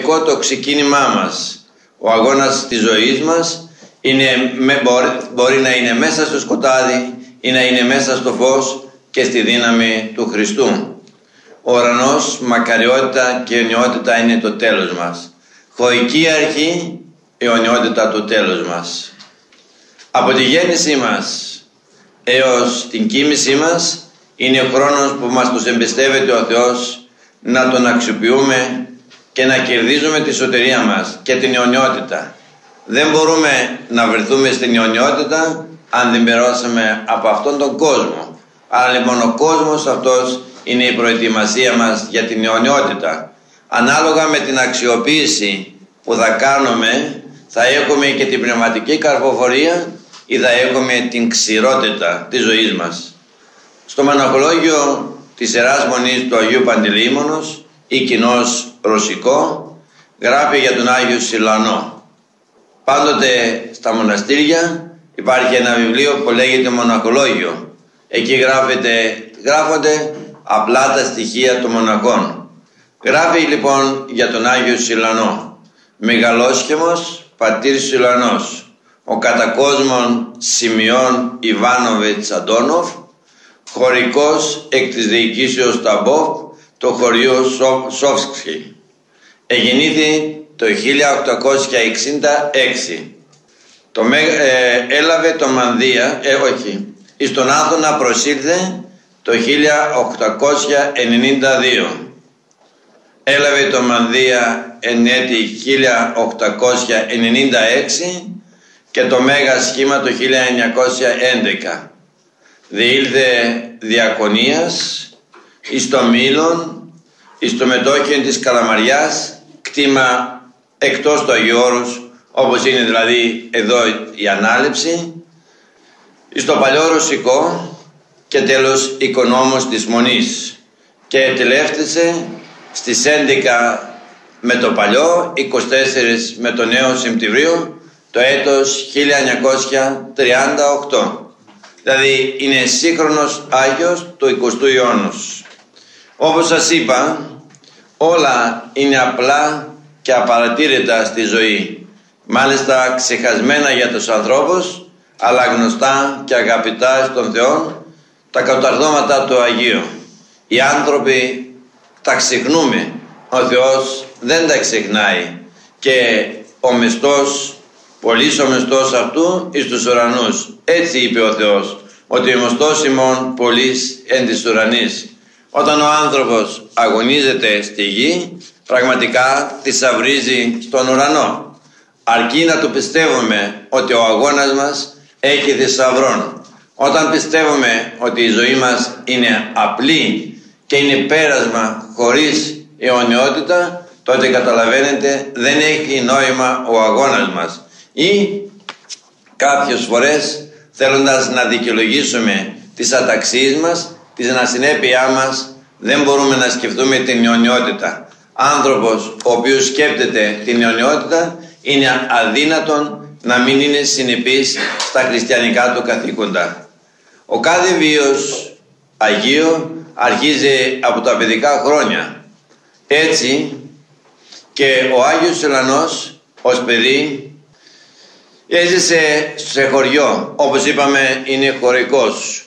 Το ξεκίνημά μας, ο αγώνας της ζωής μας μπορεί να είναι μέσα στο σκοτάδι ή να είναι μέσα στο φως και στη δύναμη του Χριστού. Ο ουρανός, μακαριότητα και αιωνιότητα είναι το τέλος μας. Χωική αρχή, αιωνιότητα το τέλος μας. Από τη γέννησή μας έως την κοίμησή μας είναι ο χρόνος που μας τους εμπιστεύεται ο Θεός να τον αξιοποιούμε και να κερδίζουμε τη σωτηρία μας και την αιωνιότητα. Δεν μπορούμε να βρεθούμε στην αιωνιότητα αν δεν περάσουμε από αυτόν τον κόσμο. Άρα λοιπόν ο κόσμος αυτός είναι η προετοιμασία μας για την αιωνιότητα. Ανάλογα με την αξιοποίηση που θα κάνουμε, θα έχουμε και την πνευματική καρποφορία ή θα έχουμε την ξηρότητα της ζωής μας. Στο μοναχολόγιο της Ιεράς Μονής του Αγίου Παντελεήμονος ή κοινώς ρωσικό, γράφει για τον Άγιο Σιλανό. Πάντοτε στα μοναστήρια υπάρχει ένα βιβλίο που λέγεται Μοναχολόγιο. Εκεί γράφονται απλά τα στοιχεία των μοναχών. Γράφει λοιπόν για τον Άγιο Σιλανό. Μεγαλόσχημος πατήρ Σιλανός, ο κατακόσμων Σιμεών Ιβάνοβιτς Αντώνοφ, χωρικός εκ της διοικήσεως Ταμπόφ, το χωριό Σόφσκι. Εγεννήθη το 1866. Έλαβε το Μανδία, εις τον Άθωνα προσήλθε το 1892. Έλαβε το Μανδία εν έτη 1896 και το Μέγα Σχήμα το 1911. Διήλθε διακονίας εις το Μήλον, εις το μετόχιο της Καλαμαριάς, κτήμα εκτός του Αγίου Όρους, όπως είναι δηλαδή εδώ η ανάληψη, εις το Παλαιό Ρωσικό και τέλος οικονόμος της Μονής, και τελεύτησε στις 11 με το Παλιό, 24 με το Νέο Σεπτεμβρίου, το έτος 1938. Δηλαδή είναι σύγχρονος Άγιος του 20ου αιώνα. Όπως σας είπα, όλα είναι απλά και απαρατήρητα στη ζωή. Μάλιστα ξεχασμένα για τους ανθρώπους, αλλά γνωστά και αγαπητά στον Θεό, τα καταρδώματα του Αγίου. Οι άνθρωποι τα ξεχνούμε, ο Θεός δεν τα ξεχνάει, και ο μεστός, πολύς ο μεστός αυτού εις τους ουρανούς. Έτσι είπε ο Θεός, ότι ο μεστός ημών πολύς εν της ουρανής. Όταν ο άνθρωπος αγωνίζεται στη γη, πραγματικά θησαυρίζει στον ουρανό. Αρκεί να του πιστεύουμε ότι ο αγώνας μας έχει θησαυρών. Όταν πιστεύουμε ότι η ζωή μας είναι απλή και είναι πέρασμα χωρίς αιωνιότητα, τότε καταλαβαίνετε δεν έχει νόημα ο αγώνας μας. Ή κάποιες φορές, θέλοντας να δικαιολογήσουμε τις αταξίες μας, την ασυνέπειά μας, δεν μπορούμε να σκεφτούμε την αιωνιότητα. Άνθρωπος ο οποίος σκέπτεται την αιωνιότητα είναι αδύνατον να μην είναι συνεπής στα χριστιανικά του καθήκοντα. Ο κάθε βίος Αγίου αρχίζει από τα παιδικά χρόνια. Έτσι και ο Άγιος Σιλανός ως παιδί έζησε σε χωριό, όπως είπαμε είναι χωρικός.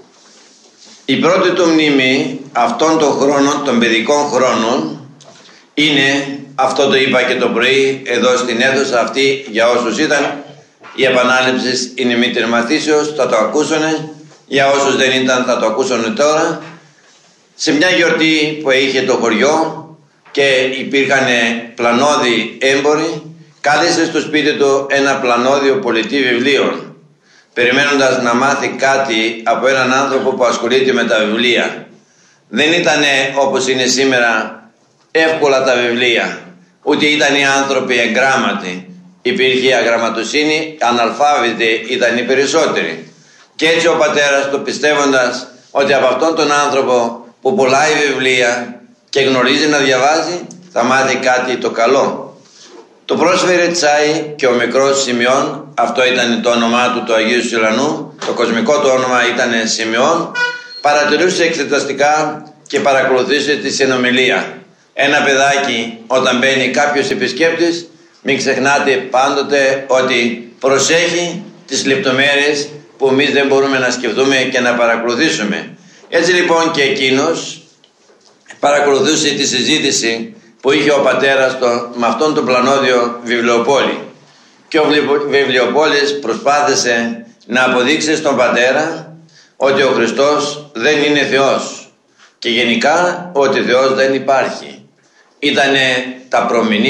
Η πρώτη του μνήμη αυτών των χρόνων, των παιδικών χρόνων, είναι, αυτό το είπα και το πρωί εδώ στην αίθουσα αυτή για όσους ήταν, η επανάληψη είναι μη τερματίσεως, θα το ακούσουνε, για όσους δεν ήταν θα το ακούσουνε τώρα. Σε μια γιορτή που είχε το χωριό και υπήρχαν πλανώδη έμποροι, κάλεσε στο σπίτι του ένα πλανώδιο πολιτή βιβλίων, περιμένοντας να μάθει κάτι από έναν άνθρωπο που ασχολείται με τα βιβλία. Δεν ήταν όπως είναι σήμερα εύκολα τα βιβλία, ούτε ήταν οι άνθρωποι εγγράμματοι. Υπήρχε αγραμματοσύνη, αναλφάβητοι ήταν οι περισσότεροι. Και έτσι ο πατέρας του, πιστεύοντας ότι από αυτόν τον άνθρωπο που πουλάει βιβλία και γνωρίζει να διαβάζει, θα μάθει κάτι το καλό. Το πρόσφερε τσάι και ο μικρός Σιμεών, αυτό ήταν το όνομά του του Αγίου Σιλανού, το κοσμικό του όνομα ήταν Σιμεών, παρατηρούσε εξεταστικά και παρακολουθούσε τη συνομιλία. ένα παιδάκι όταν μπαίνει κάποιος επισκέπτης, μην ξεχνάτε πάντοτε ότι προσέχει τις λεπτομέρειες που εμείς δεν μπορούμε να σκεφτούμε και να παρακολουθήσουμε. Έτσι λοιπόν και εκείνος παρακολουθούσε τη συζήτηση που είχε ο πατέρας με αυτόν τον πλανόδιο Βιβλιοπόλη. Και ο Βιβλιοπόλης προσπάθησε να αποδείξει στον πατέρα ότι ο Χριστός δεν είναι Θεός και γενικά ότι Θεός δεν υπάρχει. Ήτανε τα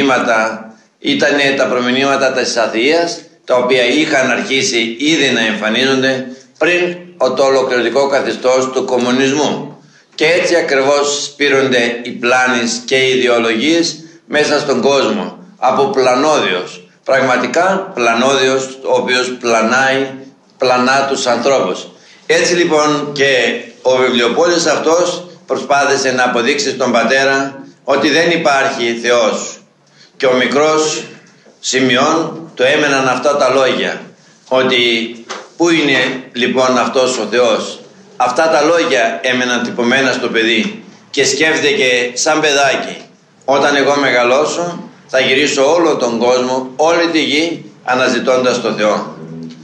προμηνύματα της αθείας, τα οποία είχαν αρχίσει ήδη να εμφανίζονται πριν το ολοκληρωτικό καθεστώς του κομμουνισμού. Και έτσι ακριβώς σπείρονται οι πλάνες και οι ιδεολογίες μέσα στον κόσμο από πλανόδιος. Πραγματικά πλανόδιος, ο οποίος πλανά τους ανθρώπους. Έτσι λοιπόν και ο Βιβλιοπόλης αυτός προσπάθησε να αποδείξει στον πατέρα ότι δεν υπάρχει Θεός. Και ο μικρός Σημειών του έμεναν αυτά τα λόγια, ότι πού είναι λοιπόν αυτός ο Θεός. Αυτά τα λόγια έμεναν τυπωμένα στο παιδί και σκέφτηκε σαν παιδάκι, όταν εγώ μεγαλώσω θα γυρίσω όλο τον κόσμο, όλη τη γη αναζητώντας τον Θεό.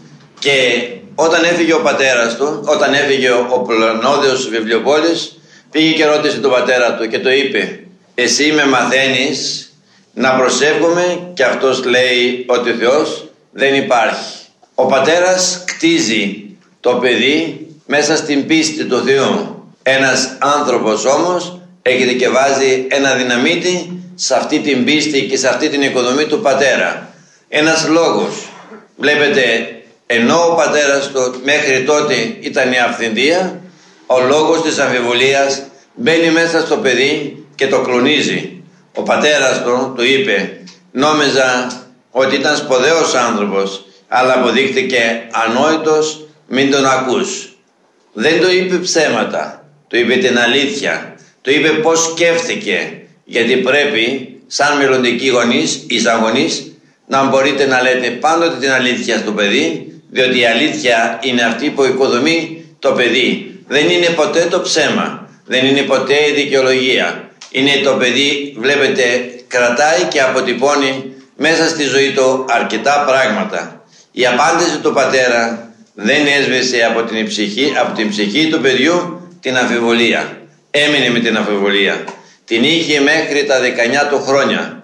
Και όταν έφυγε ο πατέρας του, όταν έφυγε ο πλανόδιος Βιβλιοπόλης, πήγε και ρώτησε τον πατέρα του και το είπε, εσύ με μαθαίνεις να προσεύχομαι και αυτός λέει ότι ο Θεός δεν υπάρχει. Ο πατέρας κτίζει το παιδί μέσα στην πίστη του Θεού. Ένας άνθρωπος όμως έρχεται και βάζει ένα δυναμίτι σε αυτή την πίστη και σε αυτή την οικοδομή του πατέρα. Ένας λόγος. Βλέπετε, ενώ ο πατέρας του μέχρι τότε ήταν η αυθεντία, ο λόγος της αμφιβολίας μπαίνει μέσα στο παιδί και το κλονίζει. Ο πατέρας του είπε, νόμιζα ότι ήταν σπουδαίος άνθρωπος, αλλά αποδείχτηκε ανόητος, μην τον ακούς. Δεν το είπε ψέματα, το είπε την αλήθεια, το είπε πως σκέφτηκε, γιατί πρέπει σαν μελλοντικοί γονείς ή σαν γονείς να μπορείτε να λέτε πάντοτε την αλήθεια στο παιδί, διότι η αλήθεια είναι αυτή που οικοδομεί το παιδί. Δεν είναι ποτέ το ψέμα, δεν είναι ποτέ η δικαιολογία. Είναι το παιδί, βλέπετε, κρατάει και αποτυπώνει μέσα στη ζωή του αρκετά πράγματα. Η απάντηση του πατέρα δεν έσβησε από την ψυχή του παιδιού την αμφιβολία. Έμεινε με την αμφιβολία. Την είχε μέχρι τα 19 του χρόνια.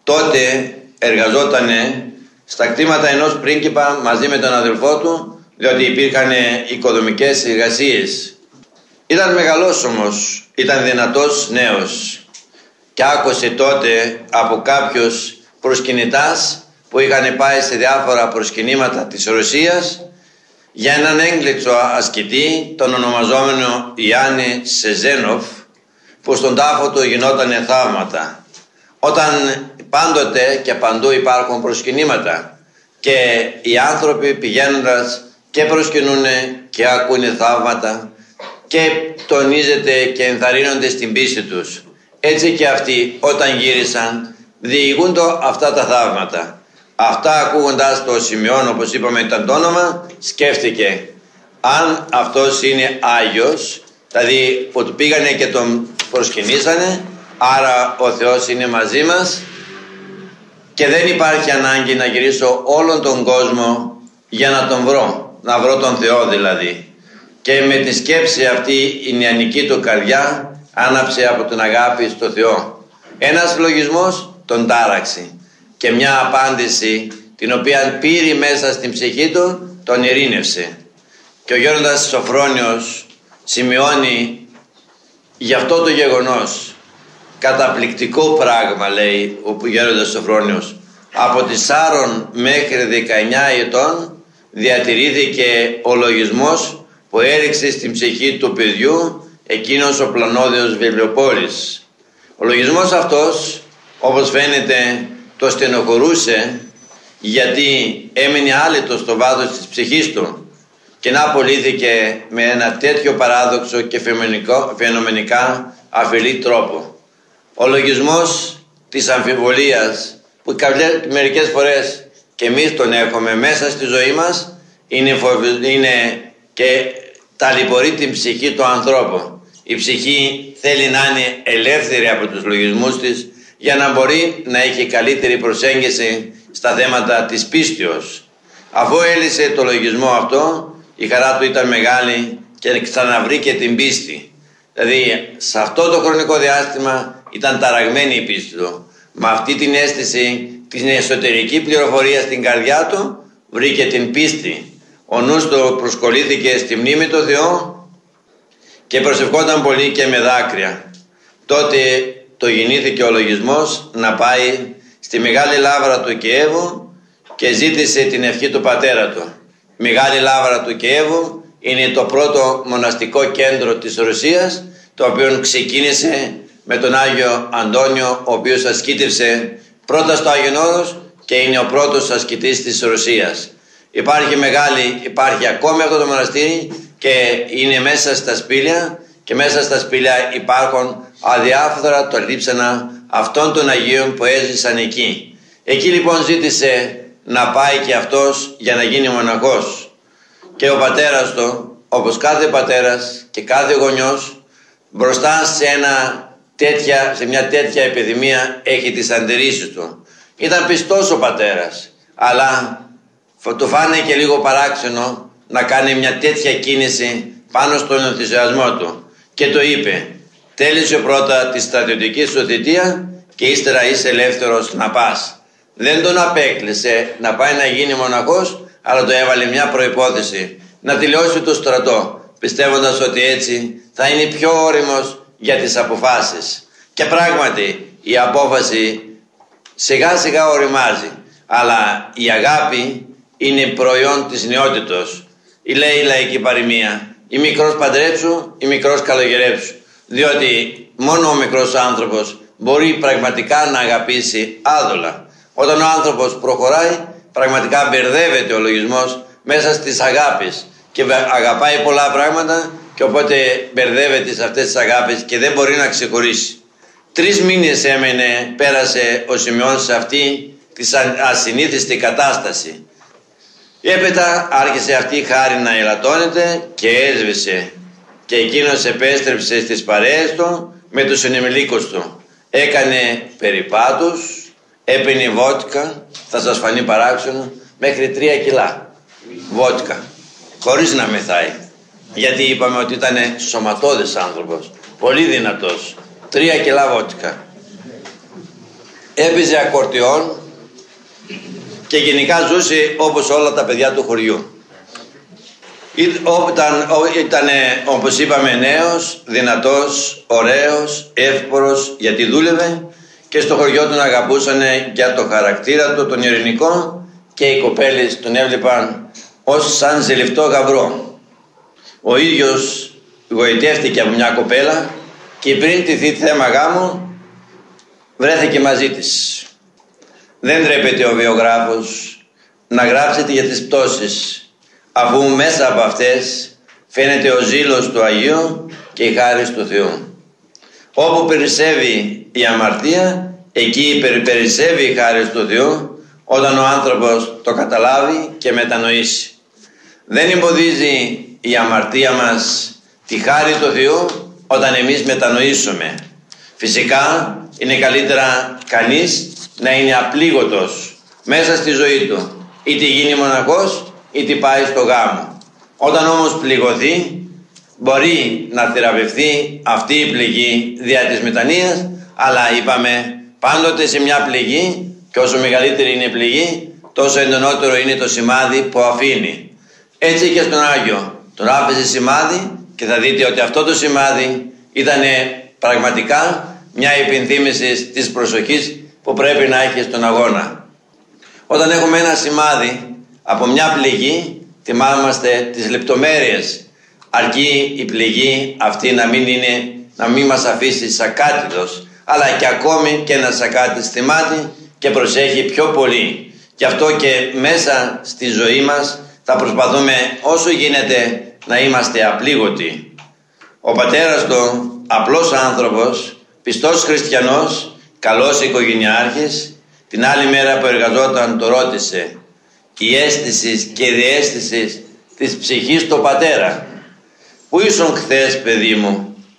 Τότε εργαζότανε στα κτήματα ενός πρίγκιπα μαζί με τον αδελφό του, διότι υπήρχαν οικοδομικές εργασίες. Ήταν μεγαλός όμως, ήταν δυνατός νέος και άκουσε τότε από κάποιους προσκυνητάς που είχαν πάει σε διάφορα προσκυνήματα της Ρωσίας για έναν έγκλητσο ασκητή, τον ονομαζόμενο Ιάννη Σεζένοφ, που στον τάφο του γινότανε θαύματα. Όταν πάντοτε και παντού υπάρχουν προσκυνήματα και οι άνθρωποι πηγαίνοντας και προσκυνούνε και ακούνε θαύματα και τονίζεται και ενθαρρύνονται στην πίστη τους. Έτσι και αυτοί όταν γύρισαν διηγούνται αυτά τα θαύματα. Αυτά ακούγοντας το Σημειών, όπως είπαμε ήταν το όνομα, σκέφτηκε αν αυτός είναι Άγιος, δηλαδή που του πήγανε και τον προσκυνήσανε, άρα ο Θεός είναι μαζί μας και δεν υπάρχει ανάγκη να γυρίσω όλον τον κόσμο για να τον βρω, να βρω τον Θεό δηλαδή. Και με τη σκέψη αυτή η νεανική του καρδιά άναψε από την αγάπη στο Θεό. Ένας λογισμός τον τάραξε και μια απάντηση την οποία πήρε μέσα στην ψυχή του τον ειρήνευσε. Και ο γέροντας Σοφρόνιος σημειώνει για αυτό το γεγονός, καταπληκτικό πράγμα λέει ο γέροντας Σοφρόνιος, από τις 4 μέχρι 19 ετών διατηρήθηκε ο λογισμός που έριξε στην ψυχή του παιδιού εκείνος ο πλανόδιος Βιβλιοπόλης. Ο λογισμός αυτός, όπως φαίνεται, το στενοχωρούσε γιατί έμεινε άλυτος στο βάθος της ψυχής του και να απολύθηκε με ένα τέτοιο παράδοξο και φαινομενικά αφελή τρόπο. Ο λογισμός της αμφιβολίας που μερικές φορές και εμείς τον έχουμε μέσα στη ζωή μας είναι και ταλαιπωρεί την ψυχή του ανθρώπου. η ψυχή θέλει να είναι ελεύθερη από τους λογισμούς της για να μπορεί να έχει καλύτερη προσέγγιση στα θέματα της πίστεως. Αφού έλυσε το λογισμό αυτό, η χαρά του ήταν μεγάλη και ξαναβρήκε την πίστη. Δηλαδή, σε αυτό το χρονικό διάστημα ήταν ταραγμένη η πίστη του. Με αυτή την αίσθηση, την εσωτερική πληροφορία στην καρδιά του, βρήκε την πίστη. Ο νους του προσκολήθηκε στη μνήμη του Θεού και προσευχόταν πολύ και με δάκρυα. Τότε το γεννήθηκε ο λογισμός να πάει στη Μεγάλη Λάβρα του Κιέβου και ζήτησε την ευχή του πατέρα του. Η Μεγάλη Λάβρα του Κιέβου είναι το πρώτο μοναστικό κέντρο της Ρωσίας, το οποίο ξεκίνησε με τον Άγιο Αντώνιο, ο οποίος ασκήτευσε πρώτα στο Άγιον Όρος και είναι ο πρώτος ασκητής της Ρωσίας. Υπάρχει ακόμη αυτό το μοναστήρι και είναι μέσα στα σπήλια, και μέσα στα σπήλια υπάρχουν αδιάφθορα το λείψανα αυτών των Αγίων που έζησαν εκεί. Εκεί λοιπόν ζήτησε να πάει και αυτός για να γίνει μοναχός. Και ο πατέρας του, όπως κάθε πατέρας και κάθε γονιός, μπροστά σε μια τέτοια επιδημία έχει τις αντιρρήσεις του. Ήταν πιστός ο πατέρας, αλλά του φάνηκε λίγο παράξενο να κάνει μια τέτοια κίνηση πάνω στον ενθουσιασμό του και το είπε: τέλειωσε πρώτα τη στρατιωτική σου θητεία και ύστερα είσαι ελεύθερος να πας. Δεν τον απέκλεισε να πάει να γίνει μοναχός, αλλά το έβαλε μια προϋπόθεση: να τελειώσει το στρατό, πιστεύοντας ότι έτσι θα είναι πιο όριμος για τις αποφάσεις. Και πράγματι η απόφαση σιγά σιγά οριμάζει, αλλά η αγάπη είναι προϊόν της νεότητος. Λέει η λαϊκή παροιμία: ή μικρός παντρέψου ή μικρός καλογερέψου. Διότι μόνο ο μικρός άνθρωπος μπορεί πραγματικά να αγαπήσει άδολα. Όταν ο άνθρωπος προχωράει, πραγματικά μπερδεύεται ο λογισμός μέσα στις αγάπης και αγαπάει πολλά πράγματα, και οπότε μπερδεύεται σε αυτές τις αγάπες και δεν μπορεί να ξεχωρίσει. 3 μήνες πέρασε ο Σιμεών σε αυτή τη ασυνήθιστη κατάσταση. Έπειτα άρχισε αυτή η χάρη να ελαττώνεται και έσβησε, και εκείνος επέστρεψε στις παρέες του με τους ενημελίκους του. Έκανε περιπάτους, έπαινε βότκα, θα σας φανεί παράξενο, μέχρι 3 κιλά βότκα, χωρίς να μεθάει, γιατί είπαμε ότι ήταν σωματώδης άνθρωπος, πολύ δυνατός. 3 κιλά βότκα. Έπαιζε ακορτιόν και γενικά ζούσε όπως όλα τα παιδιά του χωριού. Ήταν, όπως είπαμε, νέος, δυνατός, ωραίος, εύπορος, γιατί δούλευε, και στο χωριό τον αγαπούσαν για το χαρακτήρα του, τον ειρηνικό, και οι κοπέλες τον έβλεπαν ως σαν ζελιφτό γαυρό. Ο ίδιος γοητεύτηκε από μια κοπέλα και πριν τηθεί θέμα γάμου βρέθηκε μαζί της. Δεν ντρέπεται ο βιογράφος να γράψετε για τις πτώσεις, αφού μέσα από αυτές φαίνεται ο ζήλος του Αγίου και η χάρις του Θεού. Όπου περισσεύει η αμαρτία, εκεί περισσεύει η χάρις του Θεού, όταν ο άνθρωπος το καταλάβει και μετανοήσει. Δεν εμποδίζει η αμαρτία μας τη χάρη του Θεού όταν εμείς μετανοήσουμε. Φυσικά είναι καλύτερα κανείς να είναι απλήγωτος μέσα στη ζωή του, είτε γίνει μοναχός είτε πάει στο γάμο. Όταν όμως πληγωθεί, μπορεί να θεραπευθεί αυτή η πληγή δια της μετανοίας, αλλά είπαμε πάντοτε σε μια πληγή, και όσο μεγαλύτερη είναι η πληγή, τόσο εντονότερο είναι το σημάδι που αφήνει. Έτσι και στον Άγιο τον άφησε σημάδι, και θα δείτε ότι αυτό το σημάδι ήταν πραγματικά μια υπενθύμηση της προσοχής που πρέπει να έχει στον αγώνα. Όταν έχουμε ένα σημάδι από μια πληγή, θυμάμαστε τις λεπτομέρειες, αρκεί η πληγή αυτή να μην μας αφήσει σακάτητος, αλλά και ακόμη και ένα σακάτι στη μάτι και προσέχει πιο πολύ. Γι' αυτό και μέσα στη ζωή μας θα προσπαθούμε όσο γίνεται να είμαστε απλήγωτοι. Ο πατέρας του, απλός άνθρωπος, πιστός χριστιανός, καλός οικογενειάρχης, την άλλη μέρα που εργαζόταν το ρώτησε: η αίσθηση και η διαίσθηση της ψυχής του πατέρα, πού ήσουν χθες, παιδί μου,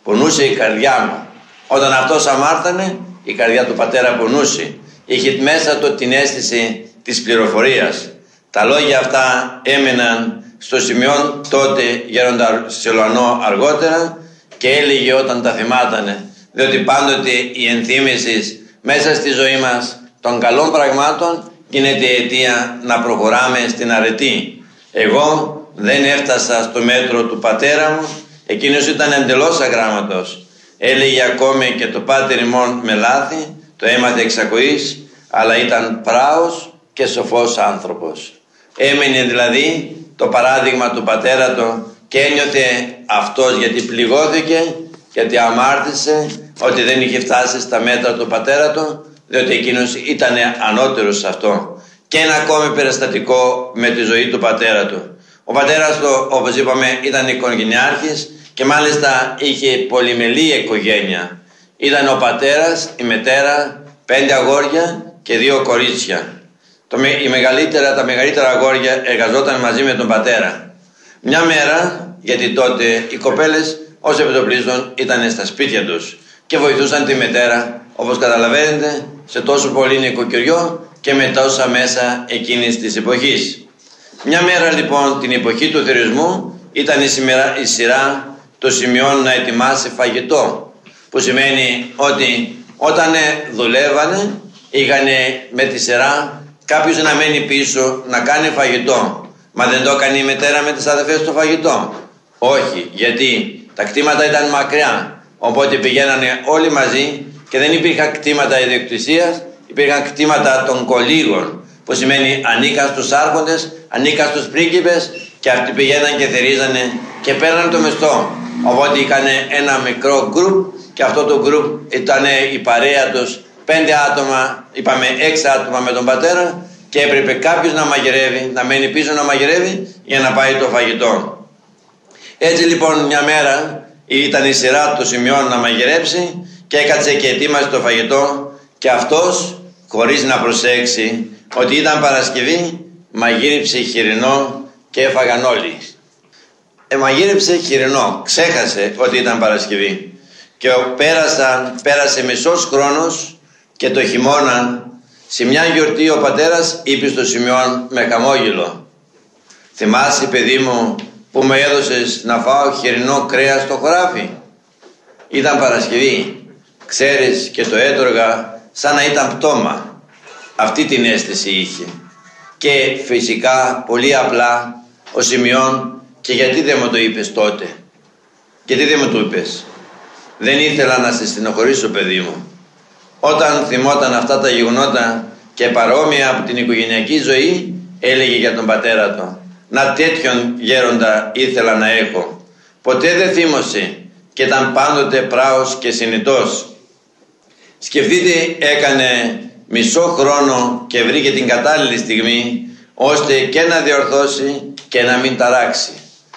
Πονούσε η καρδιά μου. Όταν αυτός αμάρτανε, η καρδιά του πατέρα πονούσε. Είχε μέσα του την αίσθηση της πληροφορίας. Τα λόγια αυτά έμεναν στο Σιμεών, τότε γέροντα Σιλωανό αργότερα, και έλεγε όταν τα θυμάτανε, διότι πάντοτε η ενθύμηση μέσα στη ζωή μας των καλών πραγμάτων γίνεται αιτία να προχωράμε στην αρετή. Εγώ δεν έφτασα στο μέτρο του πατέρα μου, εκείνος ήταν εντελώς αγράμματος. Έλεγε ακόμη και το πάτερ ημών με λάθη, το έμαθε εξακοής, αλλά ήταν πράος και σοφός άνθρωπος. Έμενε δηλαδή το παράδειγμα του πατέρα του και ένιωθε αυτός, γιατί πληγώθηκε, γιατί αμάρτησε, ότι δεν είχε φτάσει στα μέτρα του πατέρα του, διότι εκείνος ήταν ανώτερος σε αυτό. Και ένα ακόμη περιστατικό με τη ζωή του πατέρα του. Ο πατέρας του, όπως είπαμε, ήταν οικογενειάρχης και μάλιστα είχε πολυμελή οικογένεια. Ήταν ο πατέρας, η μετέρα, 5 αγόρια και 2 κορίτσια. Τα μεγαλύτερα αγόρια εργαζόταν μαζί με τον πατέρα. Μια μέρα, γιατί τότε οι κοπέλες ως επιτοπλίστων ήταν στα σπίτια τους και βοηθούσαν τη μετέρα, όπως καταλαβαίνετε, σε τόσο πολύ νοικοκυριό και με τόσα μέσα εκείνης της εποχής. Μια μέρα λοιπόν, την εποχή του θερισμού, ήταν η σειρά των Σιμεών να ετοιμάσει φαγητό, που σημαίνει ότι όταν δουλεύανε είχαν με τη σειρά κάποιος να μένει πίσω να κάνει φαγητό. Μα δεν το έκανε η μητέρα με τις αδερφές το φαγητό? Όχι, γιατί τα κτήματα ήταν μακριά, οπότε πηγαίνανε όλοι μαζί και δεν υπήρχαν κτήματα ιδιοκτησίας, υπήρχαν κτήματα των κολύγων, που σημαίνει ανήκαν στους άρχοντες, ανήκαν στους πρίγκιπες, και αυτοί πηγαίναν και θερίζανε και παίρναν το μισθό. Οπότε είχαν ένα μικρό γκρουπ και αυτό το γκρουπ ήταν η παρέα τους, 5 άτομα, είπαμε 6 άτομα με τον πατέρα, και έπρεπε κάποιος να μαγειρεύει, να μένει πίσω να μαγειρεύει για να πάει το φαγητό. Έτσι λοιπόν μια μέρα ήταν η σειρά του Σιμεών να μαγειρέψει και έκατσε και ετοίμασε το φαγητό, και αυτός, χωρίς να προσέξει ότι ήταν Παρασκευή, μαγείρεψε χοιρινό και έφαγαν όλοι. Μαγείρεψε χοιρινό, ξέχασε ότι ήταν Παρασκευή, και πέρασε μισός χρόνος και το χειμώνα, σε μια γιορτή ο πατέρας είπε στο Σιμεών με χαμόγελο: «Θυμάσαι, παιδί μου, που με έδωσες να φάω χοιρινό κρέας στο χωράφι? Ήταν Παρασκευή, ξέρεις, και το έτρωγα σαν να ήταν πτώμα». Αυτή την αίσθηση είχε. Και φυσικά πολύ απλά ο Σιμεών: «Και γιατί δεν μου το είπες τότε? Γιατί δεν μου το είπες?» «Δεν ήθελα να σε στενοχωρήσω, παιδί μου». Όταν θυμόταν αυτά τα γεγονότα και παρόμοια από την οικογενειακή ζωή, έλεγε για τον πατέρα του: «Να τέτοιον γέροντα ήθελα να έχω. Ποτέ δεν θύμωσε και ήταν πάντοτε πράος και συνετός». Σκεφτείτε, έκανε μισό χρόνο και βρήκε την κατάλληλη στιγμή ώστε και να διορθώσει και να μην ταράξει.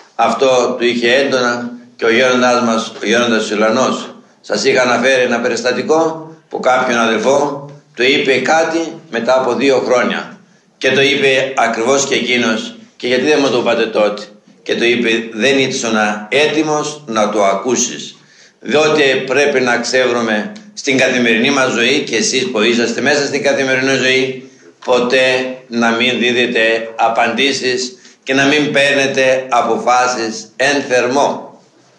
Αυτό του είχε έντονα και ο γέροντάς μας, ο γέροντας Σιλωανός. Σας είχα αναφέρει ένα περιστατικό που κάποιον αδελφό του είπε κάτι μετά από 2 χρόνια και το είπε ακριβώς και εκείνος: «Και γιατί δεν μου το είπατε τότε?» Και το είπε: «Δεν ήσουν έτοιμος να το ακούσεις». Διότι πρέπει να ξεύρουμε στην καθημερινή μας ζωή, και εσείς που είσαστε μέσα στην καθημερινή ζωή, ποτέ να μην δίδετε απαντήσεις και να μην παίρνετε αποφάσεις εν θερμό.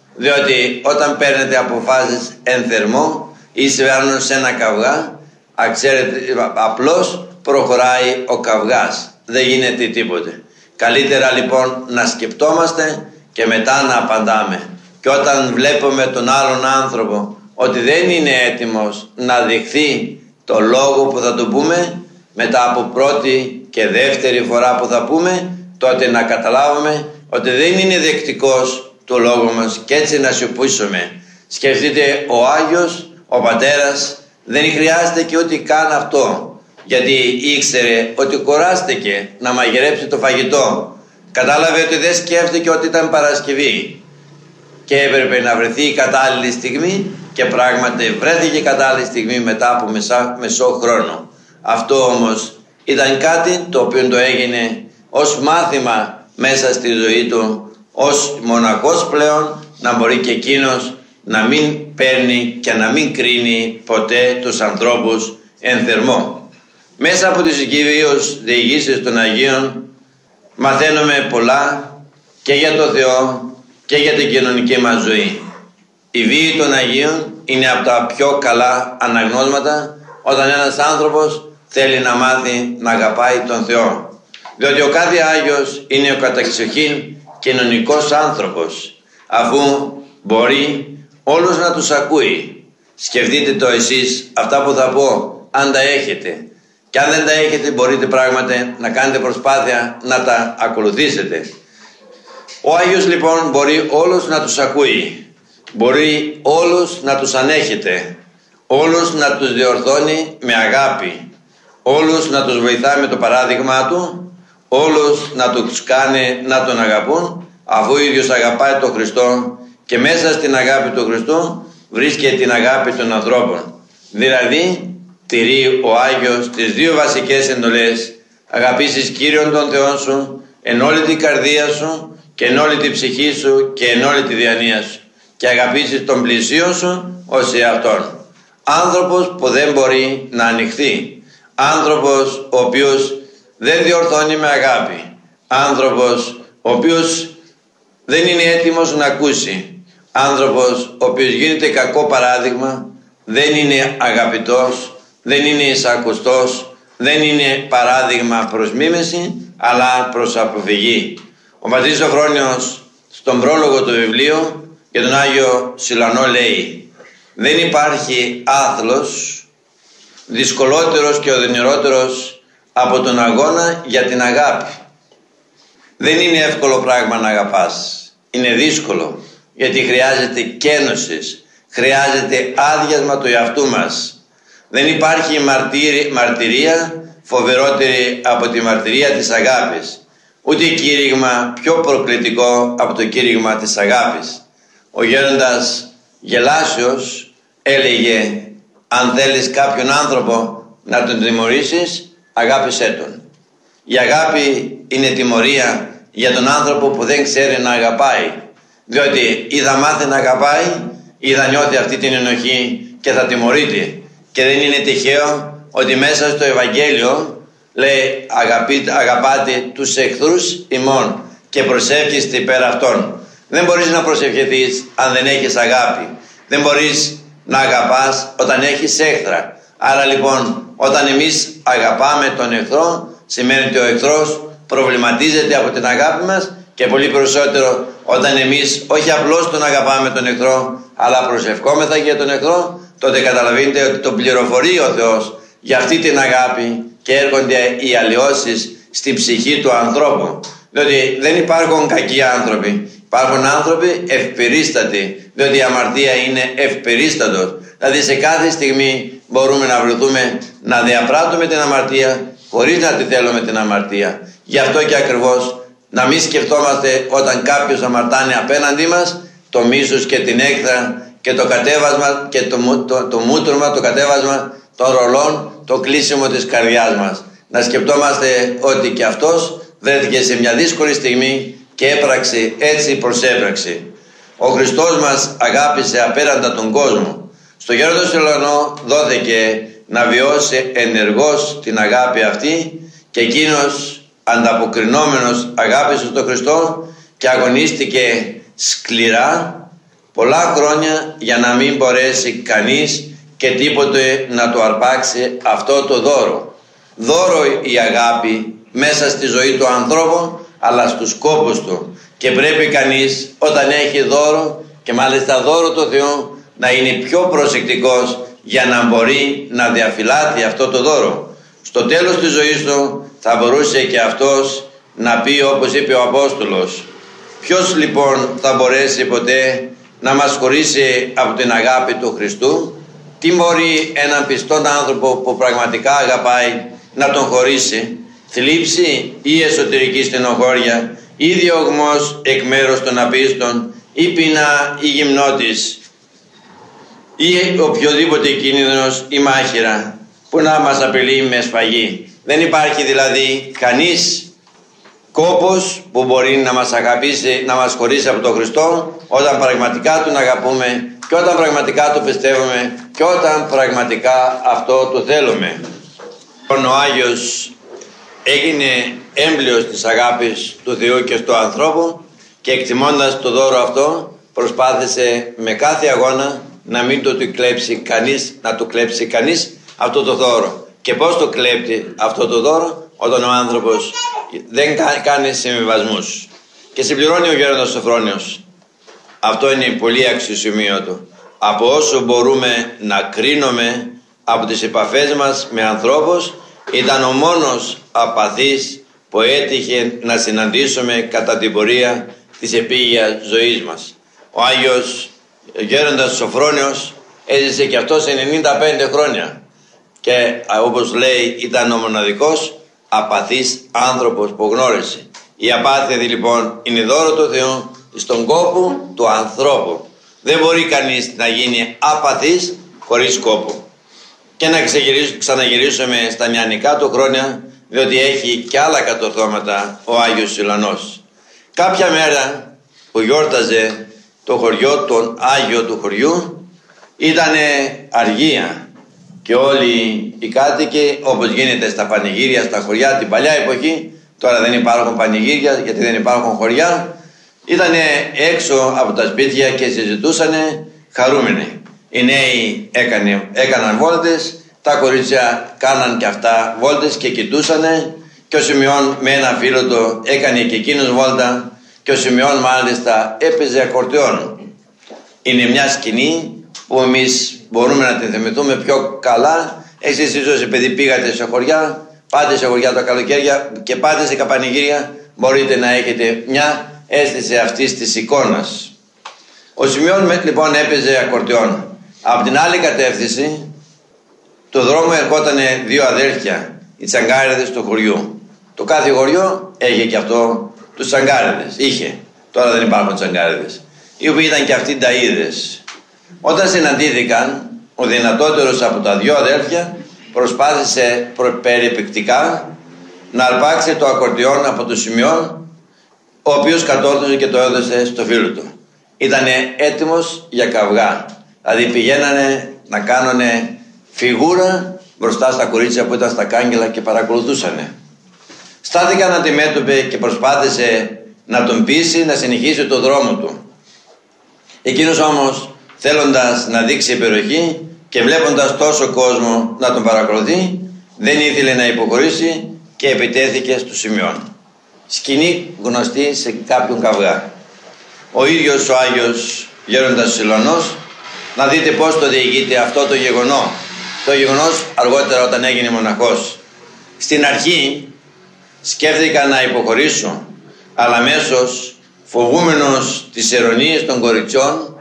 Διότι όταν παίρνετε αποφάσεις εν θερμό ή συμβαίνουν σε ένα καυγά, ξέρετε, απλώς προχωράει ο καυγάς, δεν γίνεται τίποτε. Καλύτερα λοιπόν να σκεπτόμαστε και μετά να απαντάμε. Και όταν βλέπουμε τον άλλον άνθρωπο ότι δεν είναι έτοιμος να δεχθεί το λόγο που θα του πούμε, μετά από πρώτη και δεύτερη φορά που θα πούμε, τότε να καταλάβουμε ότι δεν είναι δεκτικός το λόγο μας και έτσι να σιωπήσουμε. Σκεφτείτε, ο Άγιος, ο πατέρας, δεν χρειάζεται και ούτε καν αυτό, γιατί ήξερε ότι κουράστηκε να μαγειρέψει το φαγητό. Κατάλαβε ότι δεν σκέφτηκε ότι ήταν Παρασκευή και έπρεπε να βρεθεί η κατάλληλη στιγμή, και πράγματι βρέθηκε η κατάλληλη στιγμή μετά από μισό χρόνο. Αυτό όμως ήταν κάτι το οποίο το έγινε ως μάθημα μέσα στη ζωή του, ως μοναχός πλέον, να μπορεί και εκείνος να μην παίρνει και να μην κρίνει ποτέ τους ανθρώπους εν θερμό. Μέσα από τις κυρίως διηγήσεις των Αγίων μαθαίνουμε πολλά και για το Θεό και για την κοινωνική μας ζωή. Η βίη των Αγίων είναι από τα πιο καλά αναγνώσματα όταν ένας άνθρωπος θέλει να μάθει να αγαπάει τον Θεό. Διότι ο κάθε Άγιος είναι ο καταξοχήν κοινωνικός άνθρωπος, αφού μπορεί όλους να τους ακούει. Σκεφτείτε το εσείς αυτά που θα πω, αν τα έχετε. Και αν δεν τα έχετε, μπορείτε πράγματι να κάνετε προσπάθεια να τα ακολουθήσετε. Ο Άγιος λοιπόν μπορεί όλους να τους ακούει, μπορεί όλους να τους ανέχεται, όλους να τους διορθώνει με αγάπη, όλους να τους βοηθάει με το παράδειγμά του, όλους να τους κάνει να τον αγαπούν, αφού ο ίδιος αγαπάει τον Χριστό και μέσα στην αγάπη του Χριστού βρίσκεται την αγάπη των ανθρώπων. Δηλαδή τηρεί ο Άγιος τις δύο βασικές εντολές: αγαπήσεις Κύριον τον Θεό σου εν όλη την καρδία σου και εν όλη την ψυχή σου και εν όλη τη διανία σου, και αγαπήσεις τον πλησίον σου ως εαυτόν. Άνθρωπος που δεν μπορεί να ανοιχθεί, άνθρωπος ο οποίος δεν διορθώνει με αγάπη, άνθρωπος ο οποίος δεν είναι έτοιμος να ακούσει, άνθρωπος ο οποίος γίνεται κακό παράδειγμα, δεν είναι αγαπητός, δεν είναι εισακουστός, δεν είναι παράδειγμα προς μίμηση, αλλά προς αποφυγή. Ο πατήρ Σοφρόνιος στον πρόλογο του βιβλίου για τον Άγιο Σιλανό λέει: δεν υπάρχει άθλος δυσκολότερος και οδυνηρότερος από τον αγώνα για την αγάπη. Δεν είναι εύκολο πράγμα να αγαπάς. Είναι δύσκολο, γιατί χρειάζεται κένωσης, χρειάζεται άδειασμα του εαυτού μας. Δεν υπάρχει μαρτυρία φοβερότερη από τη μαρτυρία της αγάπης, ούτε κήρυγμα πιο προκλητικό από το κήρυγμα της αγάπης. Ο γέροντας Γελάσιος έλεγε: αν θέλεις κάποιον άνθρωπο να τον τιμωρήσεις, αγάπησέ τον. Η αγάπη είναι τιμωρία για τον άνθρωπο που δεν ξέρει να αγαπάει, διότι ή θα μάθει να αγαπάει ή θα νιώθει αυτή την ενοχή και θα τιμωρείται. Και δεν είναι τυχαίο ότι μέσα στο Ευαγγέλιο λέει: αγαπάτε τους εχθρούς ημών και προσεύχεστε υπέρ αυτών. Δεν μπορείς να προσευχηθείς αν δεν έχεις αγάπη. Δεν μπορείς να αγαπάς όταν έχεις έχθρα. Άρα λοιπόν, όταν εμείς αγαπάμε τον εχθρό, σημαίνει ότι ο εχθρός προβληματίζεται από την αγάπη μας, και πολύ περισσότερο όταν εμείς όχι απλώς τον αγαπάμε τον εχθρό, αλλά προσευχόμεθα για τον εχθρό, τότε καταλαβαίνετε ότι τον πληροφορεί ο Θεός για αυτή την αγάπη και έρχονται οι αλλοιώσεις στην ψυχή του ανθρώπου. Διότι δεν υπάρχουν κακοί άνθρωποι, υπάρχουν άνθρωποι ευπερίστατοι, διότι η αμαρτία είναι ευπερίστατος. Δηλαδή σε κάθε στιγμή μπορούμε να βρεθούμε να διαπράττουμε την αμαρτία χωρίς να τη θέλουμε την αμαρτία. Γι' αυτό και ακριβώς να μην σκεφτόμαστε όταν κάποιος αμαρτάνει απέναντί μας το μίσος και την έκθρα και το κατέβασμα και το μούτρωμα, το κατέβασμα των ρολών, το κλείσιμο της καρδιάς μας. Να σκεφτόμαστε ότι και αυτός βρέθηκε σε μια δύσκολη στιγμή και έπραξε, έτσι προσέπραξε. Ο Χριστός μας αγάπησε απέραντα τον κόσμο. Στο γέροντα Σιλανό δόθηκε να βιώσει ενεργώς την αγάπη αυτή, και εκείνος ανταποκρινόμενος αγάπησε τον Χριστό και αγωνίστηκε σκληρά πολλά χρόνια για να μην μπορέσει κανείς και τίποτε να του αρπάξει αυτό το δώρο. Δώρο η αγάπη μέσα στη ζωή του ανθρώπου, αλλά στους κόπους του, και πρέπει κανείς όταν έχει δώρο, και μάλιστα δώρο του Θεού, να είναι πιο προσεκτικός για να μπορεί να διαφυλάτει αυτό το δώρο. Στο τέλος της ζωής του θα μπορούσε και αυτός να πει, όπως είπε ο Απόστολος: ποιος λοιπόν θα μπορέσει ποτέ να μας χωρίσει από την αγάπη του Χριστού? Τι μπορεί έναν πιστόν άνθρωπο που πραγματικά αγαπάει να τον χωρίσει? Θλίψη ή εσωτερική στενοχώρια, ή διωγμός εκ μέρους των απίστων, ή πείνα ή γυμνότης, ή οποιοδήποτε κίνδυνος ή μάχηρα που να μας απειλεί με σφαγή. Δεν υπάρχει δηλαδή κανείς Κόπος που μπορεί να μας αγαπήσει, να μας χωρίσει από τον Χριστό, όταν πραγματικά Τον αγαπούμε και όταν πραγματικά Του πιστεύουμε και όταν πραγματικά αυτό το θέλουμε. Ο Άγιος έγινε έμπλεος της αγάπης του Θεού και στο ανθρώπου και εκτιμώντας το δώρο αυτό προσπάθησε με κάθε αγώνα να μην το κλέψει κανείς, να του κλέψει κανείς αυτό το δώρο. Και πώς το κλέπτει αυτό το δώρο? Όταν ο άνθρωπος δεν κάνει συμβιβασμούς. Και συμπληρώνει ο γέροντας Σοφρόνιος. Αυτό είναι πολύ αξιοσημείωτο. Από όσο μπορούμε να κρίνουμε από τις επαφές μας με ανθρώπους, ήταν ο μόνος απαθής που έτυχε να συναντήσουμε κατά την πορεία της επίγειας ζωής μας. Ο Άγιος γέροντας Σοφρόνιος έζησε και αυτός 95 χρόνια και όπως λέει ήταν ο μοναδικός απαθής άνθρωπος που γνώρισε. Η απάθεια λοιπόν είναι δώρο του Θεού στον κόπο του ανθρώπου. Δεν μπορεί κανείς να γίνει απαθής χωρίς κόπο. Και να ξαναγυρίσουμε στα νεανικά του χρόνια, διότι έχει και άλλα κατορθώματα ο Άγιος Σιλανός. Κάποια μέρα που γιόρταζε το χωριό, τον Άγιο του χωριού, ήτανε αργία και όλοι οι κάτοικοι, όπως γίνεται στα πανηγύρια στα χωριά την παλιά εποχή, τώρα δεν υπάρχουν πανηγύρια γιατί δεν υπάρχουν χωριά, ήτανε έξω από τα σπίτια και συζητούσανε χαρούμενοι. Οι νέοι έκαναν βόλτες, τα κορίτσια κάναν και αυτά βόλτες και κοιτούσανε, και ο Σιμεών με ένα φίλο του έκανε και εκείνος βόλτα, και ο Σιμεών μάλιστα έπαιζε ακορτεόν. Είναι μια σκηνή που εμείς μπορούμε να την θυμηθούμε πιο καλά. Εσείς ίσως επειδή πήγατε σε χωριά, πάτε σε χωριά τα καλοκαίρια και πάτε σε καπανηγύρια, μπορείτε να έχετε μια αίσθηση αυτής της εικόνας. Ο Σιμεών λοιπόν έπαιζε ακορτεόν. Από την άλλη κατεύθυνση το δρόμο ερχόταν δύο αδέρφια, οι τσαγκάριδες του χωριού. Το κάθε χωριό είχε και αυτό τους τσαγκάριδες. Είχε, τώρα δεν υπάρχουν τσαγκάριδες, οι οποίοι ήταν και αυτοί ταΐδες. Όταν συναντήθηκαν, ο δυνατότερος από τα δυο αδέρφια προσπάθησε περιπεκτικά να αρπάξει το ακορντιόν από το Σιμεών, ο οποίος κατόρθωσε και το έδωσε στο φίλο του. Ήτανε έτοιμος για καυγά. Δηλαδή πηγαίνανε να κάνουνε φιγούρα μπροστά στα κορίτσια που ήταν στα κάγκελα και παρακολουθούσανε. Στάθηκαν αντιμέτωποι και προσπάθησε να τον πείσει να συνεχίσει το δρόμο του. Εκείνος όμως, θέλοντας να δείξει υπεροχή και βλέποντας τόσο κόσμο να τον παρακολουθεί, δεν ήθελε να υποχωρήσει και επιτέθηκε στο Σιμεών. Σκηνή γνωστή σε κάποιον καυγά. Ο ίδιος ο Άγιος Γέροντας Σιλανός, να δείτε πώς το διηγείται αυτό το γεγονό. Το γεγονός αργότερα όταν έγινε μοναχός. Στην αρχή σκέφτηκα να υποχωρήσω, αλλά αμέσως φοβούμενος τις ειρωνίες των κοριτσιών,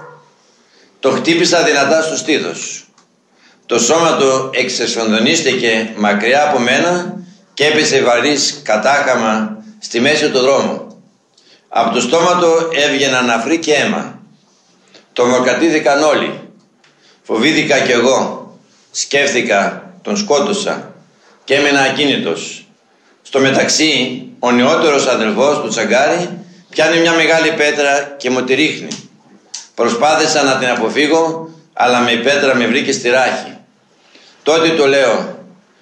το χτύπησα δυνατά στο στήθος. Το σώμα του εξεσφανδονίστηκε μακριά από μένα και έπεσε βαρύς κατάχαμα στη μέση του δρόμου. Από το στόμα του έβγαιναν αφροί και αίμα. Το μορκατήθηκαν όλοι. Φοβήθηκα κι εγώ. Σκέφτηκα, τον σκότωσα και έμενα ακίνητος. Στο μεταξύ, ο νεότερος αδελφός του τσαγκάρι πιάνει μια μεγάλη πέτρα και μου τη ρίχνει. Προσπάθησα να την αποφύγω, αλλά με η πέτρα με βρήκε στη ράχη. Τότε του λέω,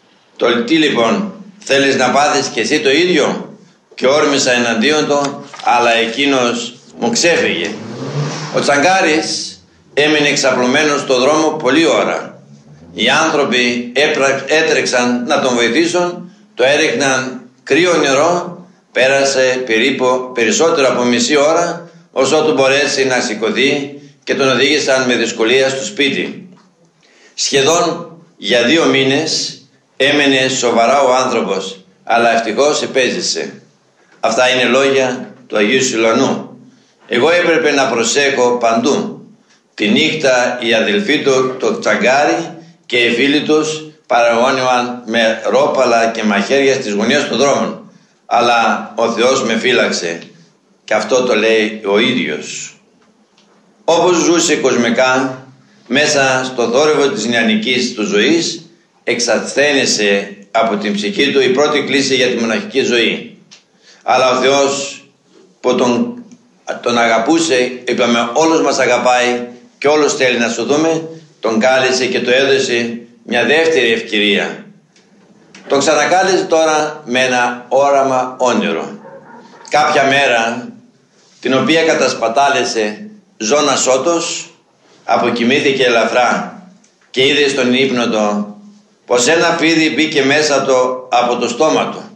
τι λοιπόν, θέλεις να πάθεις και εσύ το ίδιο? Και όρμησα εναντίον του, αλλά εκείνος μου ξέφυγε. Ο τσαγκάρης έμεινε εξαπλωμένος στο δρόμο πολλή ώρα. Οι άνθρωποι έτρεξαν να τον βοηθήσουν, το έριχναν κρύο νερό, πέρασε περίπου περισσότερο από μισή ώρα, όσο του μπορέσει να σηκωθεί και τον οδήγησαν με δυσκολία στο σπίτι. Σχεδόν για 2 μήνες έμενε σοβαρά ο άνθρωπος, αλλά ευτυχώς επέζησε. Αυτά είναι λόγια του Αγίου Σιλανού. Εγώ έπρεπε να προσέχω παντού. Τη νύχτα οι αδελφοί του, το τσαγκάρι και οι φίλοι τους παραγώνιαν με ρόπαλα και μαχαίρια στις γωνίες των δρόμων. Αλλά ο Θεός με φύλαξε. Και αυτό το λέει ο ίδιος. Όπως ζούσε κοσμικά, μέσα στο θόρυβο της νεανικής του ζωής, εξασθένησε από την ψυχή του η πρώτη κλίση για τη μοναχική ζωή. Αλλά ο Θεός που τον αγαπούσε, είπαμε όλος μας αγαπάει και όλος θέλει να σωθούμε, τον κάλεσε και του έδωσε μια δεύτερη ευκαιρία. Τον ξανακάλεσε τώρα με ένα όραμα όνειρο. Κάποια μέρα, την οποία κατασπατάλησε ζώνα σώτος, αποκοιμήθηκε ελαφρά και είδε στον ύπνο του πως ένα φίδι μπήκε μέσα του από το στόμα του,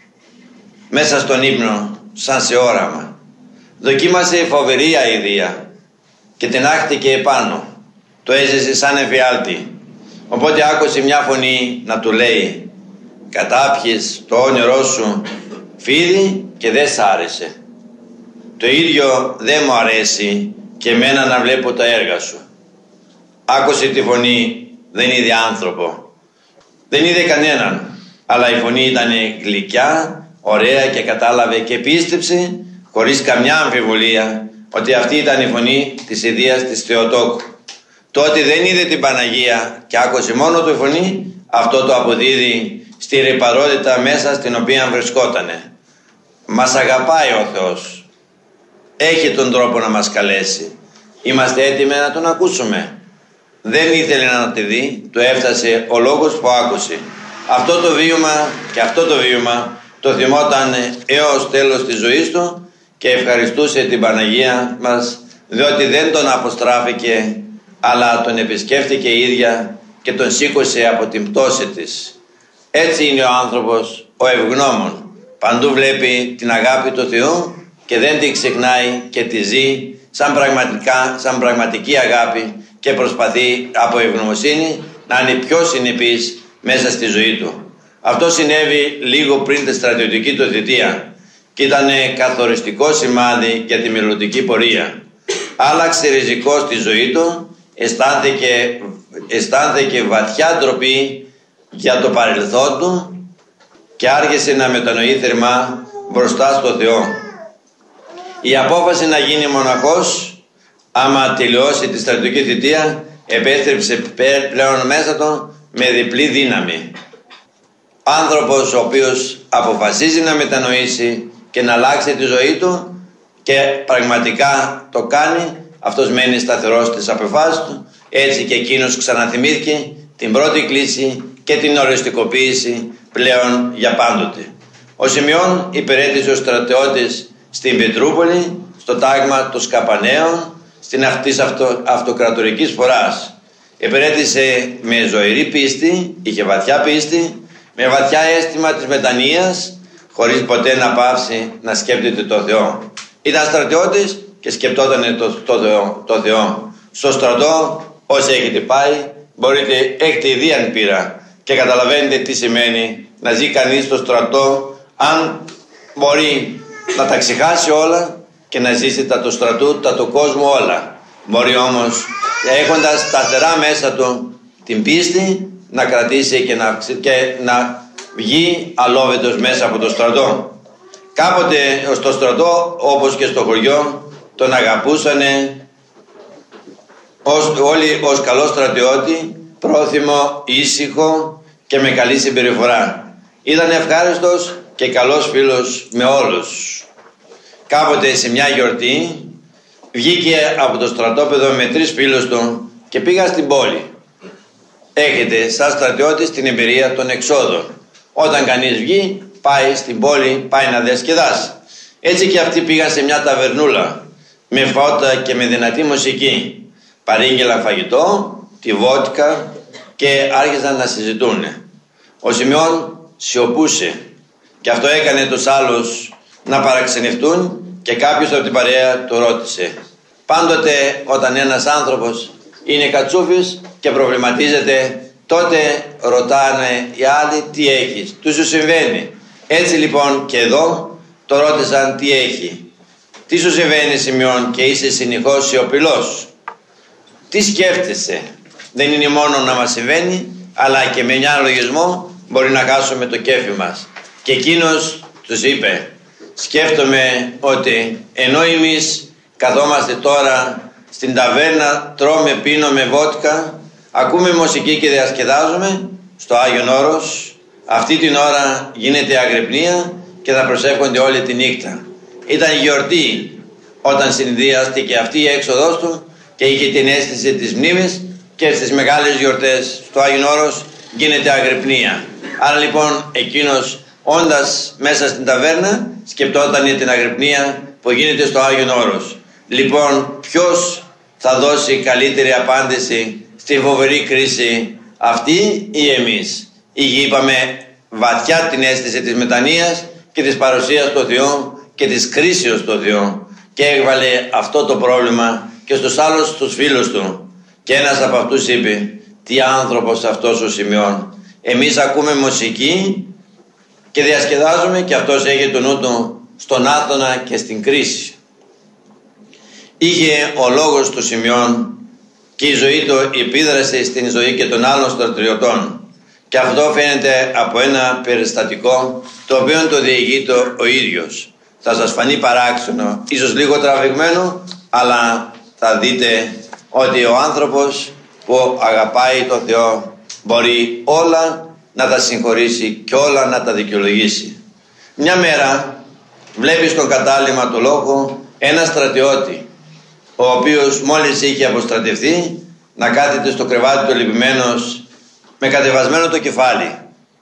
μέσα στον ύπνο, σαν σε όραμα. Δοκίμασε φοβερή αηδία και την άχτηκε επάνω. Το έζησε σαν εφιάλτη. Οπότε άκουσε μια φωνή να του λέει: κατάπιες το όνειρό σου φίδι και δεν σ' άρεσε. Το ίδιο δεν μου αρέσει και εμένα να βλέπω τα έργα σου. Άκουσε τη φωνή, δεν είδε άνθρωπο, δεν είδε κανέναν, αλλά η φωνή ήταν γλυκιά, ωραία και κατάλαβε και πίστεψε χωρίς καμιά αμφιβολία ότι αυτή ήταν η φωνή της Ιδίας της Θεοτόκου. Τότε δεν είδε την Παναγία και άκουσε μόνο τη φωνή, αυτό το αποδίδει στη ρυπαρότητα μέσα στην οποία βρισκότανε. Μας αγαπάει ο Θεός. Έχει τον τρόπο να μας καλέσει. Είμαστε έτοιμοι να τον ακούσουμε. Δεν ήθελε να τη δει, του έφτασε ο λόγος που άκουσε. Αυτό το βίωμα και αυτό το βίωμα το θυμόταν έως τέλος της ζωής του και ευχαριστούσε την Παναγία μας, διότι δεν τον αποστράφηκε, αλλά τον επισκέφτηκε η ίδια και τον σήκωσε από την πτώση της. Έτσι είναι ο άνθρωπος, ο ευγνώμων. Παντού βλέπει την αγάπη του Θεού και δεν την ξεχνάει και τη ζει σαν πραγματική αγάπη και προσπαθεί από ευγνωμοσύνη να είναι πιο συνεπής μέσα στη ζωή του. Αυτό συνέβη λίγο πριν τη στρατιωτική του θητεία και ήταν καθοριστικό σημάδι για τη μελλοντική πορεία. Άλλαξε ριζικό στη ζωή του, αισθάνθηκε βαθιά ντροπή για το παρελθόν του και άργησε να μετανοεί θερμά μπροστά στο Θεό. Η απόφαση να γίνει μοναχός, άμα τελειώσει τη στρατιωτική θητεία, επέστρεψε πλέον μέσα του με διπλή δύναμη. Άνθρωπος ο οποίος αποφασίζει να μετανοήσει και να αλλάξει τη ζωή του και πραγματικά το κάνει, αυτός μένει σταθερός στις αποφάσεις του. Έτσι και εκείνος ξαναθυμήθηκε την πρώτη κλίση και την οριστικοποίηση πλέον για πάντοτε. Ο Σιμεών υπηρέτησε ως στρατιώτης στην Πετρούπολη, στο τάγμα των Σκαπαναίων, στην αυτής αυτοκρατορικής φοράς. Υπηρέτησε με ζωηρή πίστη, είχε βαθιά πίστη, με βαθιά αίσθημα της μετανοίας, χωρίς ποτέ να πάψει να σκέπτεται το Θεό. Ήταν στρατιώτης και σκεπτόταν το Θεό. Στο στρατό, όσοι έχετε πάει, έχετε ήδη αν πείρα και καταλαβαίνετε τι σημαίνει να ζει κανείς στο στρατό, αν μπορεί να τα ξεχάσει όλα και να ζήσει τα του στρατού, τα του κόσμου όλα. Μπορεί όμως, έχοντας σταθερά μέσα του την πίστη, να κρατήσει και να βγει αλόβητος μέσα από το στρατό. Κάποτε στο στρατό, όπως και στο χωριό, τον αγαπούσανε όλοι ως καλό στρατιώτη, πρόθυμο, ήσυχο και με καλή συμπεριφορά. Ήταν ευχάριστος και καλός φίλος με όλους. Κάποτε σε μια γιορτή βγήκε από το στρατόπεδο με 3 φίλους του και πήγα στην πόλη. Έχετε σαν στρατιώτης την εμπειρία των εξόδων. Όταν κανείς βγει, πάει στην πόλη, πάει να διασκεδάσει. Έτσι και αυτοί πήγαν σε μια ταβερνούλα με φώτα και με δυνατή μουσική. Παρήγγελαν φαγητό, τη βότκα και άρχισαν να συζητούν. Ο Σιμεών σιωπούσε και αυτό έκανε τους άλλους να παραξενευτούν και κάποιος από την παρέα του ρώτησε. Πάντοτε όταν ένας άνθρωπος είναι κατσούφης και προβληματίζεται, τότε ρωτάνε οι άλλοι τι έχεις, του σου συμβαίνει. Έτσι λοιπόν και εδώ το ρώτησαν τι έχει. Τι σου συμβαίνει Σιμεών και είσαι συνεχώς σιωπηλός? Τι σκέφτεσαι? Δεν είναι μόνο να μας συμβαίνει, αλλά και με ένα λογισμό μπορεί να χάσουμε το κέφι μας. Και εκείνος τους είπε, σκέφτομαι ότι ενώ εμείς καθόμαστε τώρα στην ταβέρνα, τρώμε, πίνουμε βότκα, ακούμε μουσική και διασκεδάζουμε στο Άγιον Όρος, αυτή την ώρα γίνεται αγρυπνία και θα προσεύχονται όλη τη νύχτα. Ήταν γιορτή όταν συνδυάστηκε αυτή η έξοδός του και είχε την αίσθηση της μνήμης, και στις μεγάλες γιορτές στο Άγιον Όρος γίνεται αγρυπνία. Άρα λοιπόν εκείνος, όντας μέσα στην ταβέρνα, σκεπτόταν την αγρυπνία που γίνεται στο Άγιον Όρος. Λοιπόν, ποιος θα δώσει καλύτερη απάντηση στη φοβερή κρίση αυτή ή εμείς? Είπαμε βαθιά την αίσθηση της μετανοίας και της παρουσίας του Θεού και της κρίσεως του Θεού, και έβαλε αυτό το πρόβλημα και στους άλλους τους φίλους του. Και ένας από αυτούς είπε: τι άνθρωπος αυτός ο Σιμεών, εμείς ακούμε μουσική και διασκεδάζουμε, και αυτός έχει το νου του στον άθωνα και στην κρίση. Είχε ο λόγος του Σιμεών και η ζωή του επίδρασε στην ζωή και των άλλων στρατιωτών, και αυτό φαίνεται από ένα περιστατικό το οποίο το διηγείται ο ίδιος. Θα σας φανεί παράξενο, ίσως λίγο τραβηγμένο, αλλά θα δείτε ότι ο άνθρωπος που αγαπάει τον Θεό μπορεί όλα να τα συγχωρήσει και όλα να τα δικαιολογήσει. Μια μέρα βλέπει στον κατάλημα του λόγου ένα στρατιώτη, ο οποίος μόλις είχε αποστρατευτεί, να κάθεται στο κρεβάτι του λυπημένος με κατεβασμένο το κεφάλι.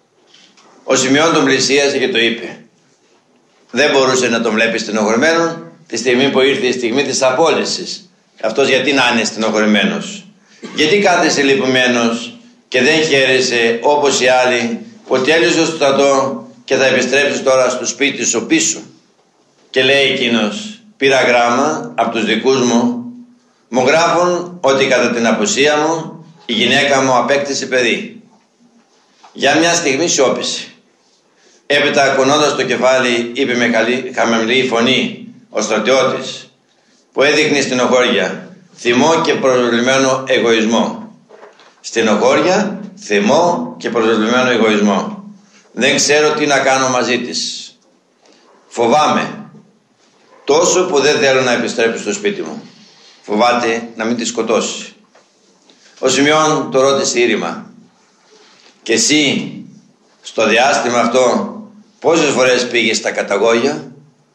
Ο Σιμεών τον πλησίασε και το είπε. Δεν μπορούσε να τον βλέπει στενοχωρημένο τη στιγμή που ήρθε η στιγμή της απόλυσης. Αυτός γιατί να είναι στενοχωρημένος? Γιατί κάθεσε λυπημένος και δεν χαίρεσε όπως οι άλλοι που τέλειωσε το στρατό και θα επιστρέψεις τώρα στο σπίτι σου πίσω? Και λέει εκείνος: πήρα γράμμα από τους δικούς μου, μου γράφουν ότι κατά την απουσία μου η γυναίκα μου απέκτησε παιδί. Για μια στιγμή σιώπησε. Έπειτα, κουνώντας το κεφάλι, είπε με χαμηλή φωνή ο στρατιώτης, που έδειχνε στενοχώρια, θυμό και προσβλημένο εγωισμό. Στενοχώρια, θυμό και προσβλημένο εγωισμό. Δεν ξέρω τι να κάνω μαζί της. Φοβάμαι τόσο που δεν θέλω να επιστρέψω στο σπίτι μου. Φοβάται να μην τη σκοτώσει. Ο Σιμεών το ρώτησε ήρημα: και εσύ στο διάστημα αυτό πόσες φορές πήγες στα καταγόγια?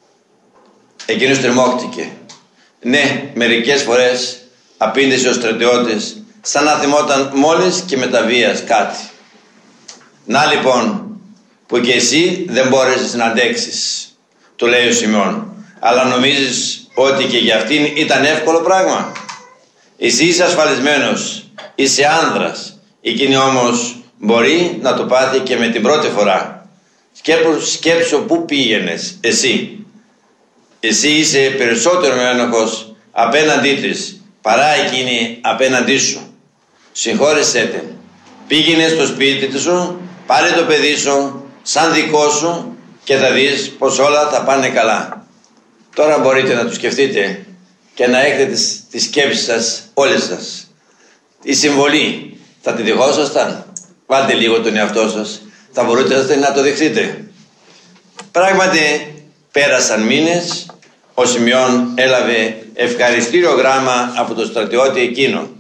Εκείνος τριμώχτηκε. Ναι, μερικές φορές, απήντησε ο στρατιώτης, σαν να θυμόταν μόλις και με τα βίας κάτι. Να λοιπόν, που και εσύ δεν μπόρεσες να αντέξεις, του λέει ο Σιμεών. Αλλά νομίζεις ότι και για αυτήν ήταν εύκολο πράγμα? Εσύ είσαι ασφαλισμένος, είσαι άνδρας. Εκείνη όμως μπορεί να το πάθει και με την πρώτη φορά. Σκέψου πού πήγαινες εσύ. Εσύ είσαι περισσότερο ένοχος απέναντί της παρά εκείνη απέναντί σου. Συγχώρεσέ την. Πήγαινε στο σπίτι σου, πάρε το παιδί σου σαν δικό σου και θα δεις πως όλα θα πάνε καλά. Τώρα μπορείτε να το σκεφτείτε και να έχετε τις σκέψεις σας όλες σας. Η συμβολή θα τη δεχόσασταν? Βάλτε λίγο τον εαυτό σας, θα μπορούσατε να το δεχτείτε. Πράγματι πέρασαν μήνες. Ο Σιμεών έλαβε ευχαριστήριο γράμμα από τον στρατιώτη εκείνο.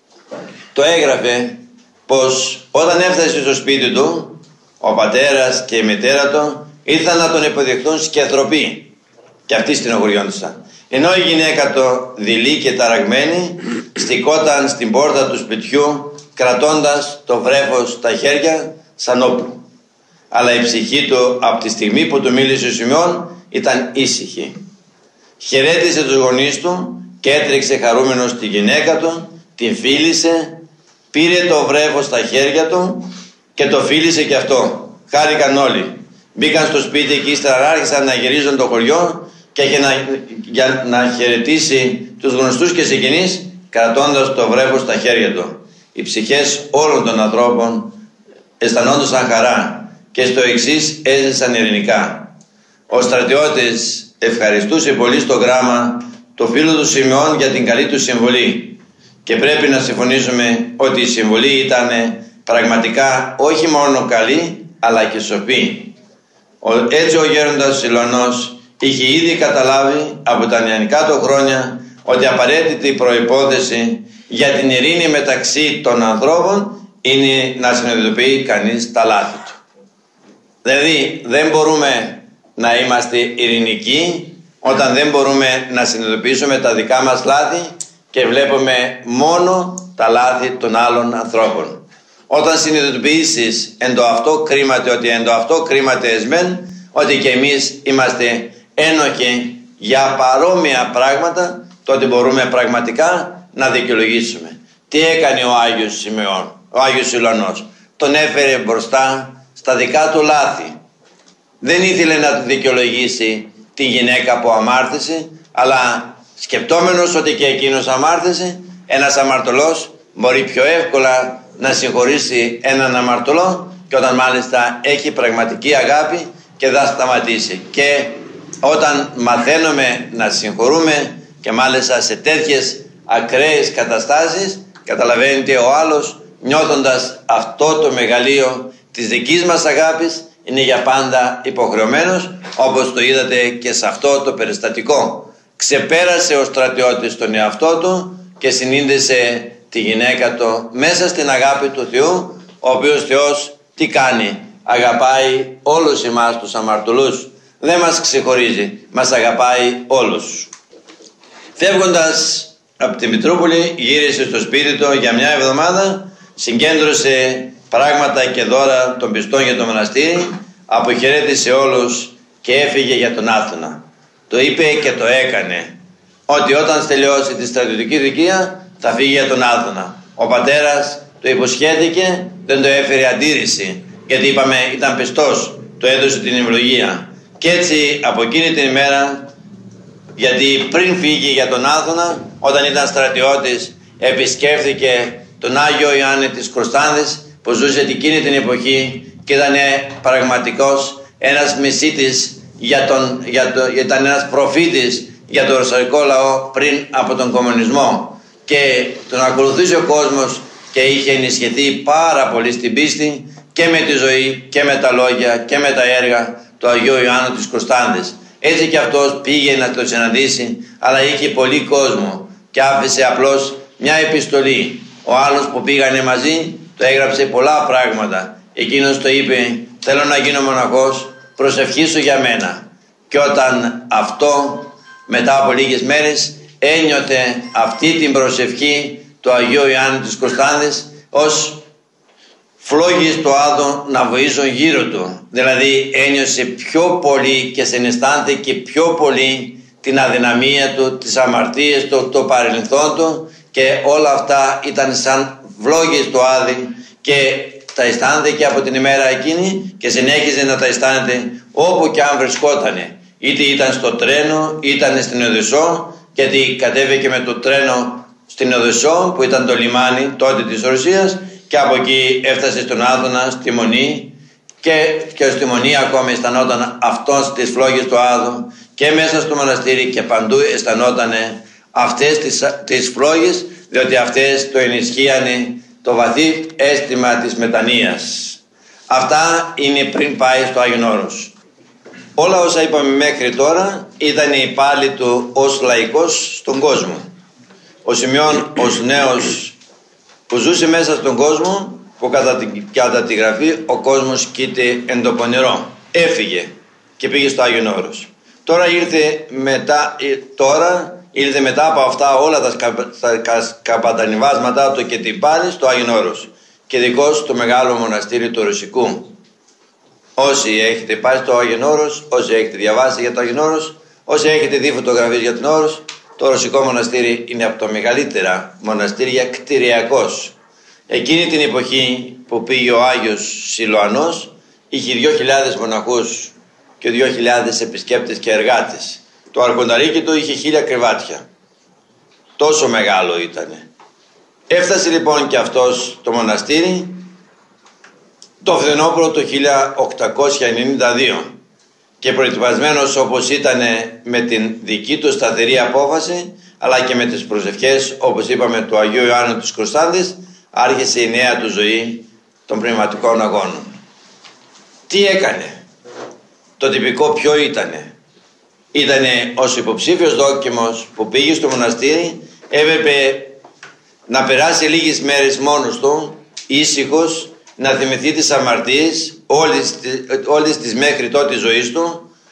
Το έγραφε πως όταν έφτασε στο σπίτι του, ο πατέρας και η μητέρα του ήρθαν να τον υποδεχτούν σκιαθροπή, και αυτοί στενοχωριόντουσαν. Ενώ η γυναίκα του, δειλή και ταραγμένη, στικόταν στην πόρτα του σπιτιού κρατώντας το βρέφος στα χέρια σαν όπλο. Αλλά η ψυχή του από τη στιγμή που του μίλησε ο Σιμεών ήταν ήσυχη. Χαιρέτησε τους γονείς του και έτρεξε χαρούμενος στη γυναίκα του, την φίλησε, πήρε το βρέφος στα χέρια του και το φίλησε και αυτό. Χάρηκαν όλοι. Μπήκαν στο σπίτι και ύστερα άρχισαν να γυρίζουν το χωριό και για να χαιρετήσει τους γνωστούς και συγγενείς, κρατώντας το βρέφος στα χέρια του. Οι ψυχές όλων των ανθρώπων αισθανόντουσαν χαρά και στο εξής έζησαν ειρηνικά. Ο στρατιώτης ευχαριστούσε πολύ στο γράμμα το φίλο του Σιμεών για την καλή του συμβολή, και πρέπει να συμφωνήσουμε ότι η συμβολή ήταν πραγματικά όχι μόνο καλή αλλά και σοφή. Έτσι ο γέροντας Σιλωνός είχε ήδη καταλάβει από τα νεανικά του χρόνια ότι απαραίτητη προϋπόθεση για την ειρήνη μεταξύ των ανθρώπων είναι να συνειδητοποιεί κανείς τα λάθη του. Δηλαδή δεν μπορούμε να είμαστε ειρηνικοί όταν δεν μπορούμε να συνειδητοποιήσουμε τα δικά μας λάθη και βλέπουμε μόνο τα λάθη των άλλων ανθρώπων. Όταν συνειδητοποιήσεις εν το αυτό κρίμαται ότι εν το αυτό κρίμαται εσμέν, ότι και εμείς είμαστε ένοχοι για παρόμοια πράγματα, τότε μπορούμε πραγματικά να δικαιολογήσουμε. Τι έκανε ο Άγιος Σημεών, ο Άγιος Σιλουανός? Τον έφερε μπροστά στα δικά του λάθη. Δεν ήθελε να του δικαιολογήσει τη γυναίκα που αμάρτησε, αλλά σκεπτόμενος ότι και εκείνος αμάρτησε, ένας αμαρτωλός μπορεί πιο εύκολα να συγχωρήσει έναν αμαρτωλό, και όταν μάλιστα έχει πραγματική αγάπη και θα σταματήσει. Και όταν μαθαίνουμε να συγχωρούμε και μάλιστα σε τέτοιες ακραίες καταστάσεις, καταλαβαίνετε ο άλλος, νιώθοντας αυτό το μεγαλείο της δικής μας αγάπης, είναι για πάντα υποχρεωμένος, όπως το είδατε και σε αυτό το περιστατικό. Ξεπέρασε ο στρατιώτης τον εαυτό του και συνείδησε τη γυναίκα του μέσα στην αγάπη του Θεού, ο οποίος Θεός τι κάνει? Αγαπάει όλους εμάς τους αμαρτωλούς. Δεν μας ξεχωρίζει, μας αγαπάει όλους. Φεύγοντας από τη Μητρούπολη, γύρισε στο σπίτι του για μια εβδομάδα, συγκέντρωσε πράγματα και δώρα των πιστών για το μοναστήρι, αποχαιρέτησε όλους και έφυγε για τον Άθωνα. Το είπε και το έκανε, ότι όταν τελειώσει τη στρατιωτική θητεία θα φύγει για τον Άθωνα. Ο πατέρας το υποσχέθηκε, δεν το έφερε αντίρρηση, γιατί είπαμε ήταν πιστός, το έδωσε την ευλογία. Και έτσι από εκείνη την ημέρα, γιατί πριν φύγει για τον Άθωνα, όταν ήταν στρατιώτης, επισκέφθηκε τον Άγιο Ιωάννη της Κωνσταντης, που ζούσε εκείνη την εποχή και ήταν πραγματικός ένας μεσίτης ήταν ένας προφήτης για το ρωσαϊκό λαό πριν από τον κομμουνισμό, και τον ακολουθούσε ο κόσμος και είχε ενισχυθεί πάρα πολύ στην πίστη και με τη ζωή και με τα λόγια και με τα έργα του Αγίου Ιωάννου της Κωνσταντης. Έτσι και αυτός πήγε να το συναντήσει, αλλά είχε πολύ κόσμο και άφησε απλώς μια επιστολή. Ο άλλος που πήγανε μαζί το έγραψε πολλά πράγματα. Εκείνος το είπε, θέλω να γίνω μοναχός, προσευχήσου για μένα. Και όταν αυτό μετά από λίγες μέρες ένιωθε αυτή την προσευχή του Αγίου Ιωάννη της Κωνσταντης ως φλόγες του Άδω να βοήσουν γύρω του. Δηλαδή ένιωσε πιο πολύ και συναισθάνθηκε πιο πολύ την αδυναμία του, τις αμαρτίες του, το παρελθόν του, και όλα αυτά ήταν σαν φλόγες του Άδη και τα αισθάνεται και από την ημέρα εκείνη και συνέχιζε να τα αισθάνεται όπου και αν βρισκότανε. Είτε ήταν στο τρένο, ήταν στην Οδυσσό, γιατί κατέβηκε με το τρένο στην Οδυσσό που ήταν το λιμάνι τότε της Ρωσίας, και από εκεί έφτασε στον Άδωνα, στη Μονή, και στη Μονή ακόμα αισθανόταν αυτόν στις φλόγες του Άδου, και μέσα στο μοναστήρι και παντού αισθανόταν αυτές τις φλόγες, διότι αυτές το ενισχύανε το βαθύ αίσθημα της μετανοίας. Αυτά είναι πριν πάει στο Άγιον Όρος. Όλα όσα είπαμε μέχρι τώρα ήταν η πάλη του ως λαϊκός στον κόσμο. Ο Σημειών ως νέος που ζούσε μέσα στον κόσμο, που κατά τη γραφή ο κόσμος κοίται εν το πονηρό, έφυγε και πήγε στο Άγιον Όρος. Τώρα ήρθε μετά από αυτά όλα τα καπατανιβάσματά του και την πάλη στο Άγιον Όρος, και δικός το μεγάλο μοναστήρι του Ρωσικού. Όσοι έχετε πάει στο Άγιον Όρος, όσοι έχετε διαβάσει για το Άγιον Όρος, όσοι έχετε δει φωτογραφίες για τον Όρος, το Ρωσικό μοναστήρι είναι από τα μεγαλύτερα μοναστήρια κτηριακός. Εκείνη την εποχή που πήγε ο Άγιος Σιλουανός είχε 2.000 μοναχούς και 2.000 επισκέπτες και εργάτες. Το αρχονταρίκι του είχε 1.000 κρεβάτια. Τόσο μεγάλο ήτανε. Έφτασε λοιπόν και αυτός το μοναστήρι το φθινόπωρο το 1892, και προετοιμασμένος όπως ήταν με την δική του σταθερή απόφαση, αλλά και με τις προσευχές όπως είπαμε του Αγίου Ιωάννου της Κωνσταντης, άρχισε η νέα του ζωή των πνευματικών αγώνων. Τι έκανε? Το τυπικό ποιο ήτανε? Ήτανε ως υποψήφιος δόκιμος που πήγε στο μοναστήρι, έπρεπε να περάσει λίγες μέρες μόνος του, ήσυχος, να θυμηθεί τις αμαρτίες όλες τις μέχρι τότε ζωής του,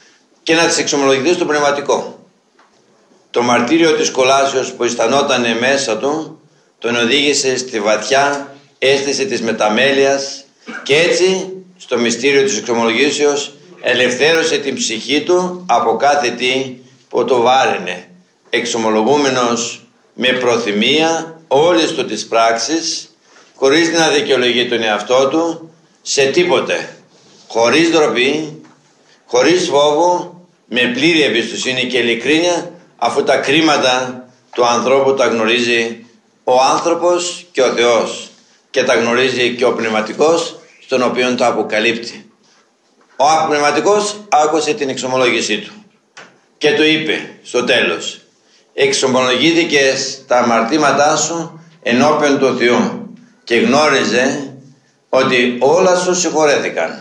και να τις εξομολογηθεί στο πνευματικό. Το μαρτύριο της κολάσεως που αισθανόταν μέσα του τον οδήγησε στη βαθιά αίσθηση της μεταμέλειας και έτσι στο μυστήριο της εξομολογήσεως ελευθέρωσε την ψυχή του από κάθε τι που το βάραινε, εξομολογούμενος με προθυμία όλες του τις πράξεις, χωρίς να δικαιολογεί τον εαυτό του σε τίποτε, χωρίς ντροπή, χωρίς φόβο, με πλήρη εμπιστοσύνη και ειλικρίνεια, αφού τα κρίματα του ανθρώπου τα γνωρίζει ο άνθρωπος και ο Θεός και τα γνωρίζει και ο πνευματικός, στον οποίο το αποκαλύπτει. Ο πνευματικός άκουσε την εξομολόγησή του και του είπε στο τέλος: εξομολογήθηκες τα αμαρτήματά σου ενώπιον του Θεού και γνώριζε ότι όλα σου συγχωρέθηκαν.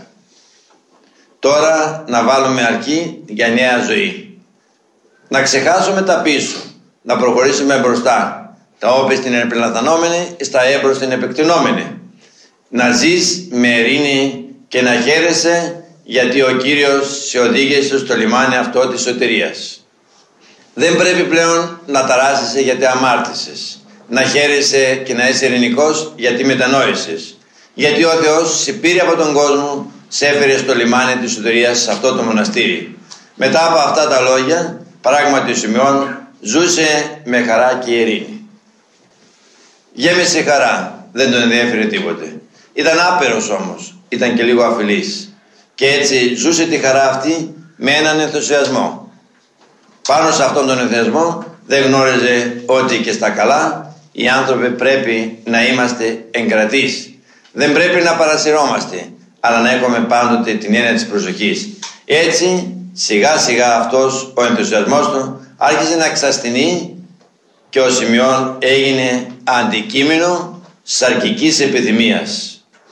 Τώρα να βάλουμε αρκή για νέα ζωή. Να ξεχάσουμε τα πίσω, να προχωρήσουμε μπροστά. Τα όπισθεν στην επελαθανόμενη, στα έμπροσθεν επεκτηνόμενη. Να ζεις με ειρήνη και να χαίρεσαι, γιατί ο Κύριος σε οδήγησε στο λιμάνι αυτό της σωτηρίας. Δεν πρέπει πλέον να ταράσσεσαι γιατί αμάρτησες, να χαίρεσαι και να είσαι ειρηνικός γιατί μετανόησες, γιατί ο Θεός σε πήρε από τον κόσμο, σε έφερε στο λιμάνι της σωτηρίας, σε αυτό το μοναστήρι. Μετά από αυτά τα λόγια, πράγματι ο Σιμεών ζούσε με χαρά και ειρήνη. Γέμισε χαρά, δεν τον ενδιέφερε τίποτε. Ήταν άπειρος όμως, ήταν και λίγο αφιλής. Και έτσι ζούσε τη χαρά αυτή με έναν ενθουσιασμό. Πάνω σε αυτόν τον ενθουσιασμό δεν γνώριζε ότι και στα καλά οι άνθρωποι πρέπει να είμαστε εγκρατείς. Δεν πρέπει να παρασυρώμαστε, αλλά να έχουμε πάντοτε την έννοια της προσοχής. Έτσι σιγά σιγά αυτός ο ενθουσιασμός του άρχισε να εξασθενεί και ο Σιμεών έγινε αντικείμενο σαρκικής επιθυμίας.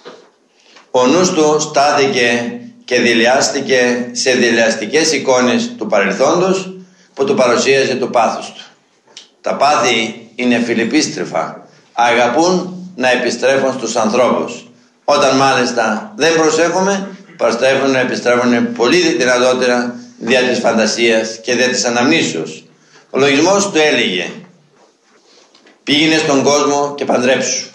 Ο νους του στάθηκε και δειλιάστηκε σε δειλιαστικές εικόνες του παρελθόντος που του παρουσίαζε το πάθος του. Τα πάθη είναι φιλεπίστρεφα, αγαπούν να επιστρέφουν στους ανθρώπους. Όταν μάλιστα δεν προσέχουμε, παραστρέφουν να επιστρέφουν πολύ δυνατότερα δια της φαντασίας και δια της αναμνήσεως. Ο λογισμός του έλεγε: πήγαινε στον κόσμο και παντρέψου.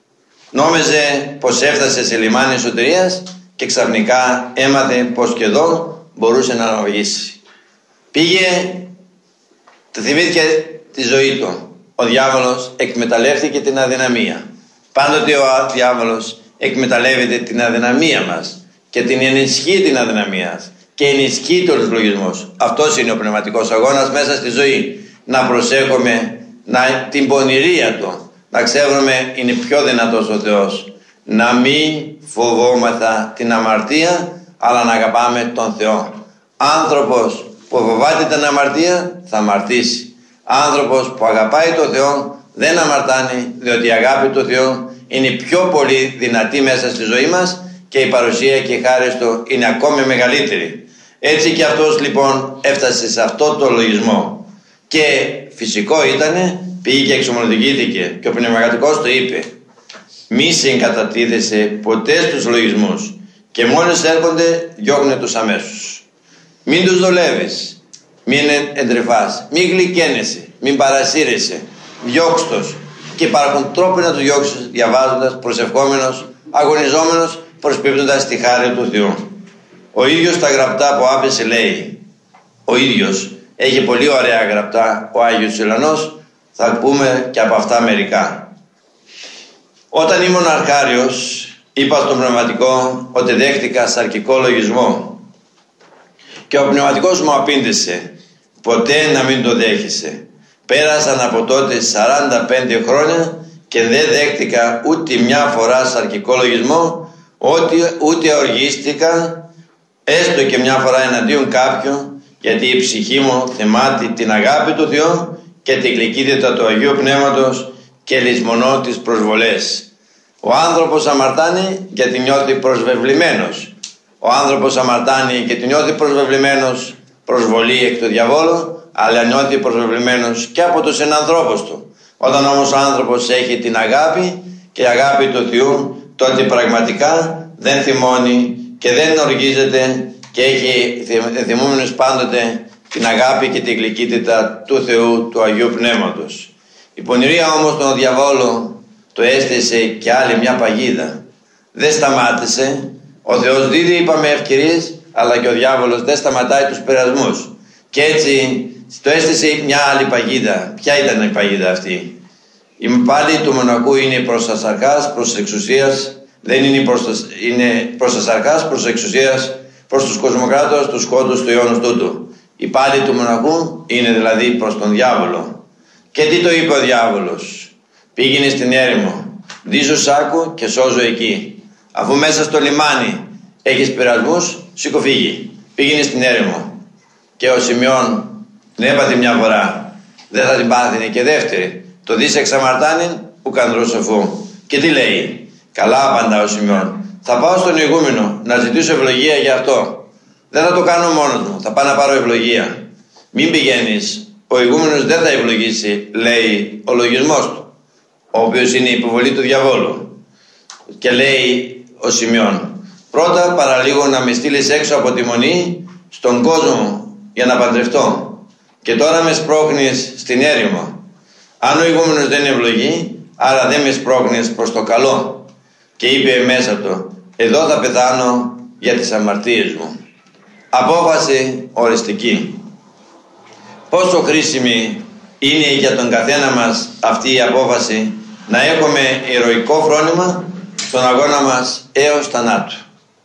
Νόμιζε πως έφτασε σε λιμάνι σωτηρίας και ξαφνικά έμαθε πως και εδώ μπορούσε να αναβγήσει. Πήγε, θυμήθηκε τη ζωή του. Ο διάβολος εκμεταλλεύτηκε την αδυναμία. Πάντοτε ο διάβολος εκμεταλλεύεται την αδυναμία μας και την ενισχύει την αδυναμία και ενισχύει τους λογισμούς. Αυτός είναι ο πνευματικός αγώνας μέσα στη ζωή. Να προσέχουμε την πονηρία του, να ξέρουμε είναι πιο δυνατός ο Θεός. Να μην φοβόμαθα την αμαρτία, αλλά να αγαπάμε τον Θεό. Άνθρωπος που φοβάται την αμαρτία θα αμαρτήσει. Άνθρωπος που αγαπάει τον Θεό δεν αμαρτάνει, διότι η αγάπη του Θεού είναι πιο πολύ δυνατή μέσα στη ζωή μας και η παρουσία και η χάρη του είναι ακόμη μεγαλύτερη. Έτσι και αυτός λοιπόν έφτασε σε αυτό το λογισμό και φυσικό ήτανε, πήγε και εξομολογήθηκε και ο πνευματικός του είπε: μη συγκατατίθεσαι ποτέ στους λογισμούς και μόλις έρχονται διώχνε τους αμέσως. Μην τους δουλεύεις, μην εντρυφάς, μην γλυκαίνεσαι, μην παρασύρεσαι, διώξ' τους και υπάρχουν τρόποι να τους διώξεις, διαβάζοντας, προσευχόμενος, αγωνιζόμενος, προσπίπτοντας τη χάρη του Θεού. Ο ίδιος τα γραπτά που άφησε λέει, ο ίδιος έχει πολύ ωραία γραπτά ο Άγιος Ιλανός, θα πούμε και από αυτά μερικά. Όταν ήμουν αρχάριος, είπα στον πνευματικό ότι δέχτηκα σαρκικό λογισμό και ο πνευματικός μου απήντησε: ποτέ να μην το δέχεσαι. Πέρασαν από τότε 45 χρόνια και δεν δέχτηκα ούτε μια φορά σαρκικό λογισμό, ούτε οργίστηκα έστω και μια φορά εναντίον κάποιου, γιατί η ψυχή μου θυμάται την αγάπη του Θεού και την γλυκύτητα του Αγίου Πνεύματος και λησμονώ τις προσβολές. Ο άνθρωπος αμαρτάνει γιατί νιώθει προσβεβλημένος. Ο άνθρωπος αμαρτάνει και νιώθει προσβεβλημένος προσβολή εκ του διαβόλου, αλλά νιώθει προσβεβλημένος και από τους συνανθρώπους του. Όταν όμως ο άνθρωπος έχει την αγάπη και η αγάπη του Θεού, τότε πραγματικά δεν θυμώνει και δεν οργίζεται και έχει θυμούμενος πάντοτε την αγάπη και την γλυκύτητα του Θεού, του Αγίου Πνεύματος. Η πονηρία όμως τον διαβόλο το έστησε και άλλη μια παγίδα. Δεν σταμάτησε. Ο Θεός δίδει, είπαμε, ευκαιρίες, αλλά και ο διάβολος δεν σταματάει τους πειρασμούς. Και έτσι το έστησε μια άλλη παγίδα. Ποια ήταν η παγίδα αυτή? Η πάλι του μοναχού είναι προς τα σαρκάς, προς εξουσίας, δεν είναι προς τα σαρκάς, προς εξουσίας, προς τους κοσμοκράτορες, τους σκότους του αιώνος τούτου. Η πάλι του μοναχού είναι δηλαδή προς τον διάβολο. Και τι το είπε ο διάβολος? Πήγαινε στην έρημο, δίζω σάκου και σώζω εκεί. Αφού μέσα στο λιμάνι έχεις πειρασμούς, σήκω φύγει. Πήγαινε στην έρημο. Και ο Σιμεών την έπαθε μια φορά, δεν θα την πάθαινε και δεύτερη. Το δεις εξαμαρτάνιν που κανδροσοφού. Και τι λέει? Καλά, απαντά ο Σιμεών. Θα πάω στον ηγούμενο να ζητήσω ευλογία για αυτό. Δεν θα το κάνω μόνος μου, θα πάω να πάρω ευλογία. Μην πηγαίνεις, ο ηγούμενος δεν θα ευλογήσει, λέει ο λογισμός του, ο οποίος είναι η υποβολή του διαβόλου. Και λέει ο Σιμεών, πρώτα παραλίγο να με στείλεις έξω από τη μονή στον κόσμο για να παντρευτώ. Και τώρα με σπρώχνεις στην έρημο. Αν ο ηγούμενος δεν ευλογεί, άρα δεν με σπρώχνεις προς το καλό. Και είπε μέσα του, εδώ θα πεθάνω για τις αμαρτίες μου. Απόφαση οριστική. Πόσο χρήσιμη είναι για τον καθένα μας αυτή η απόφαση να έχουμε ηρωικό φρόνημα στον αγώνα μας έως θανάτου.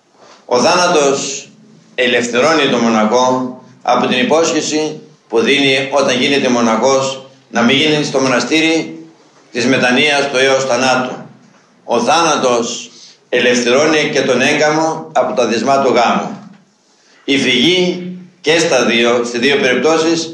Ο θάνατος ελευθερώνει τον μοναχό από την υπόσχεση που δίνει όταν γίνεται μοναχός να μην γίνει στο μοναστήρι της μετανοίας του έως θανάτου. Ο θάνατος ελευθερώνει και τον έγκαμο από τα δεσμά του γάμου. Η φυγή και στις δύο περιπτώσεις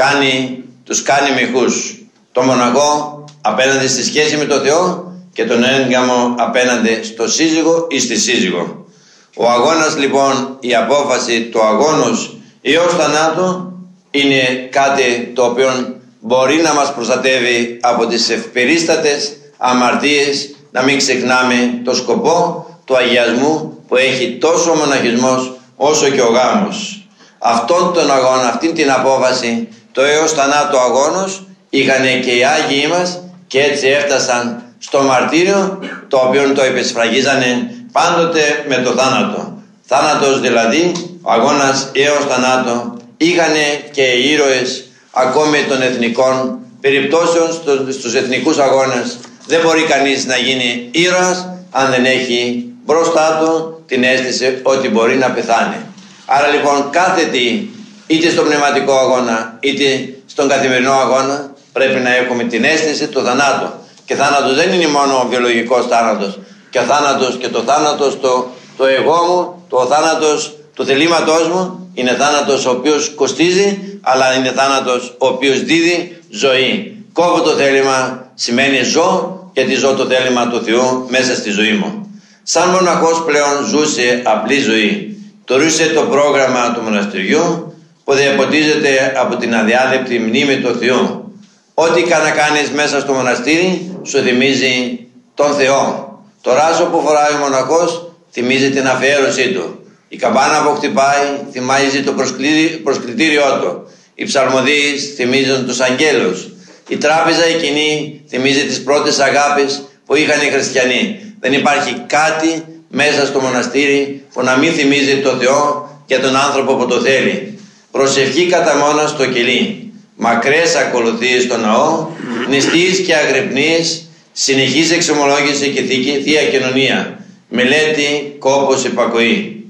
τους κάνει μοιχούς. Το μοναχό απέναντι στη σχέση με τον Θεό και τον έγκαμο απέναντι στο σύζυγο ή στη σύζυγο. Ο αγώνας λοιπόν, η απόφαση του αγώνος έως θανάτου είναι κάτι το οποίο μπορεί να μας προστατεύει από τις ευπερίστατες αμαρτίες. Να μην ξεχνάμε το σκοπό του αγιασμού που έχει τόσο ο μοναχισμός όσο και ο γάμος. Αυτόν τον αγώνα, αυτήν την απόφαση, το έως θανάτου αγώνος είχαν και οι Άγιοι μας και έτσι έφτασαν στο μαρτύριο, το οποίο το επεσφραγίζανε πάντοτε με το θάνατο. Θάνατος δηλαδή, ο αγώνας έως θανάτου, είχαν και οι ήρωες ακόμη των εθνικών περιπτώσεων στους εθνικούς αγώνες. Δεν μπορεί κανείς να γίνει ήρωας αν δεν έχει μπροστά του την αίσθηση ότι μπορεί να πεθάνει. Άρα λοιπόν κάθε τι, είτε στον πνευματικό αγώνα είτε στον καθημερινό αγώνα, πρέπει να έχουμε την αίσθηση του θανάτου. Και θάνατος δεν είναι μόνο ο βιολογικός θάνατος. Και ο θάνατος και το θάνατος το εγώ μου, το θάνατος του θελήματός μου είναι θάνατος ο οποίος κοστίζει, αλλά είναι θάνατος ο οποίος δίδει ζωή. Κόβω το θέλημα σημαίνει ζω, γιατί ζω το θέλημα του Θεού μέσα στη ζωή μου. Σαν μοναχός πλέον ζούσε απλή ζωή. Τηρούσε το πρόγραμμα του μοναστηριού που διαποτίζεται από την αδιάλειπτη μνήμη του Θεού. Ό,τι να κάνεις μέσα στο μοναστήρι σου θυμίζει τον Θεό. Το ράσο που φοράει ο μοναχός θυμίζει την αφιέρωσή του. Η καμπάνα που χτυπάει θυμίζει το προσκλητήριό του. Οι ψαλμοδίες θυμίζουν τους αγγέλους. Η τράπεζα εκείνη θυμίζει τις πρώτες αγάπες που είχαν οι χριστιανοί. Δεν υπάρχει κάτι μέσα στο μοναστήρι που να μην θυμίζει το Θεό και τον άνθρωπο που το θέλει. Προσευχή κατά μόνα στο κελί. Μακρές ακολουθίες στο ναό, νηστείες και αγρυπνίες, συνεχής εξομολόγηση και θεία κοινωνία. Μελέτη, κόπος, υπακοή.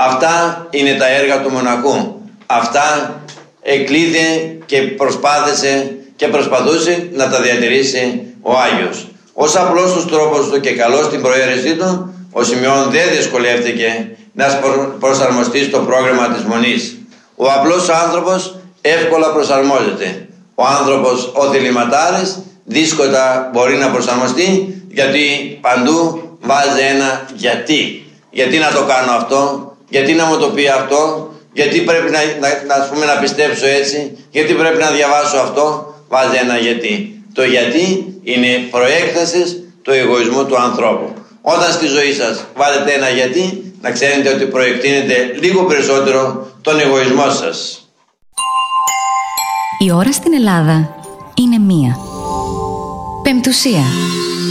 Αυτά είναι τα έργα του μοναχού. Αυτά εκλήθη και προσπαθούσε να τα διατηρήσει ο Άγιος. Ως απλός τους τρόπος του και καλός στην προαίρεσή του, ο Σιμεών δεν δυσκολεύτηκε να προσαρμοστεί στο πρόγραμμα της μονής. Ο απλός άνθρωπος εύκολα προσαρμόζεται. Ο άνθρωπος, ο θεληματάρης, δύσκολα μπορεί να προσαρμοστεί, γιατί παντού βάζει ένα γιατί. Γιατί να το κάνω αυτό, γιατί να μου το πει αυτό, γιατί πρέπει να πιστέψω έτσι, γιατί πρέπει να διαβάσω αυτό, βάζει ένα γιατί. Το γιατί είναι προέκταση του εγωισμού του ανθρώπου. Όταν στη ζωή σας βάλετε ένα γιατί, να ξέρετε ότι προεκτείνετε λίγο περισσότερο τον εγωισμό σας. Η ώρα στην Ελλάδα είναι 1. Πεμπτουσία.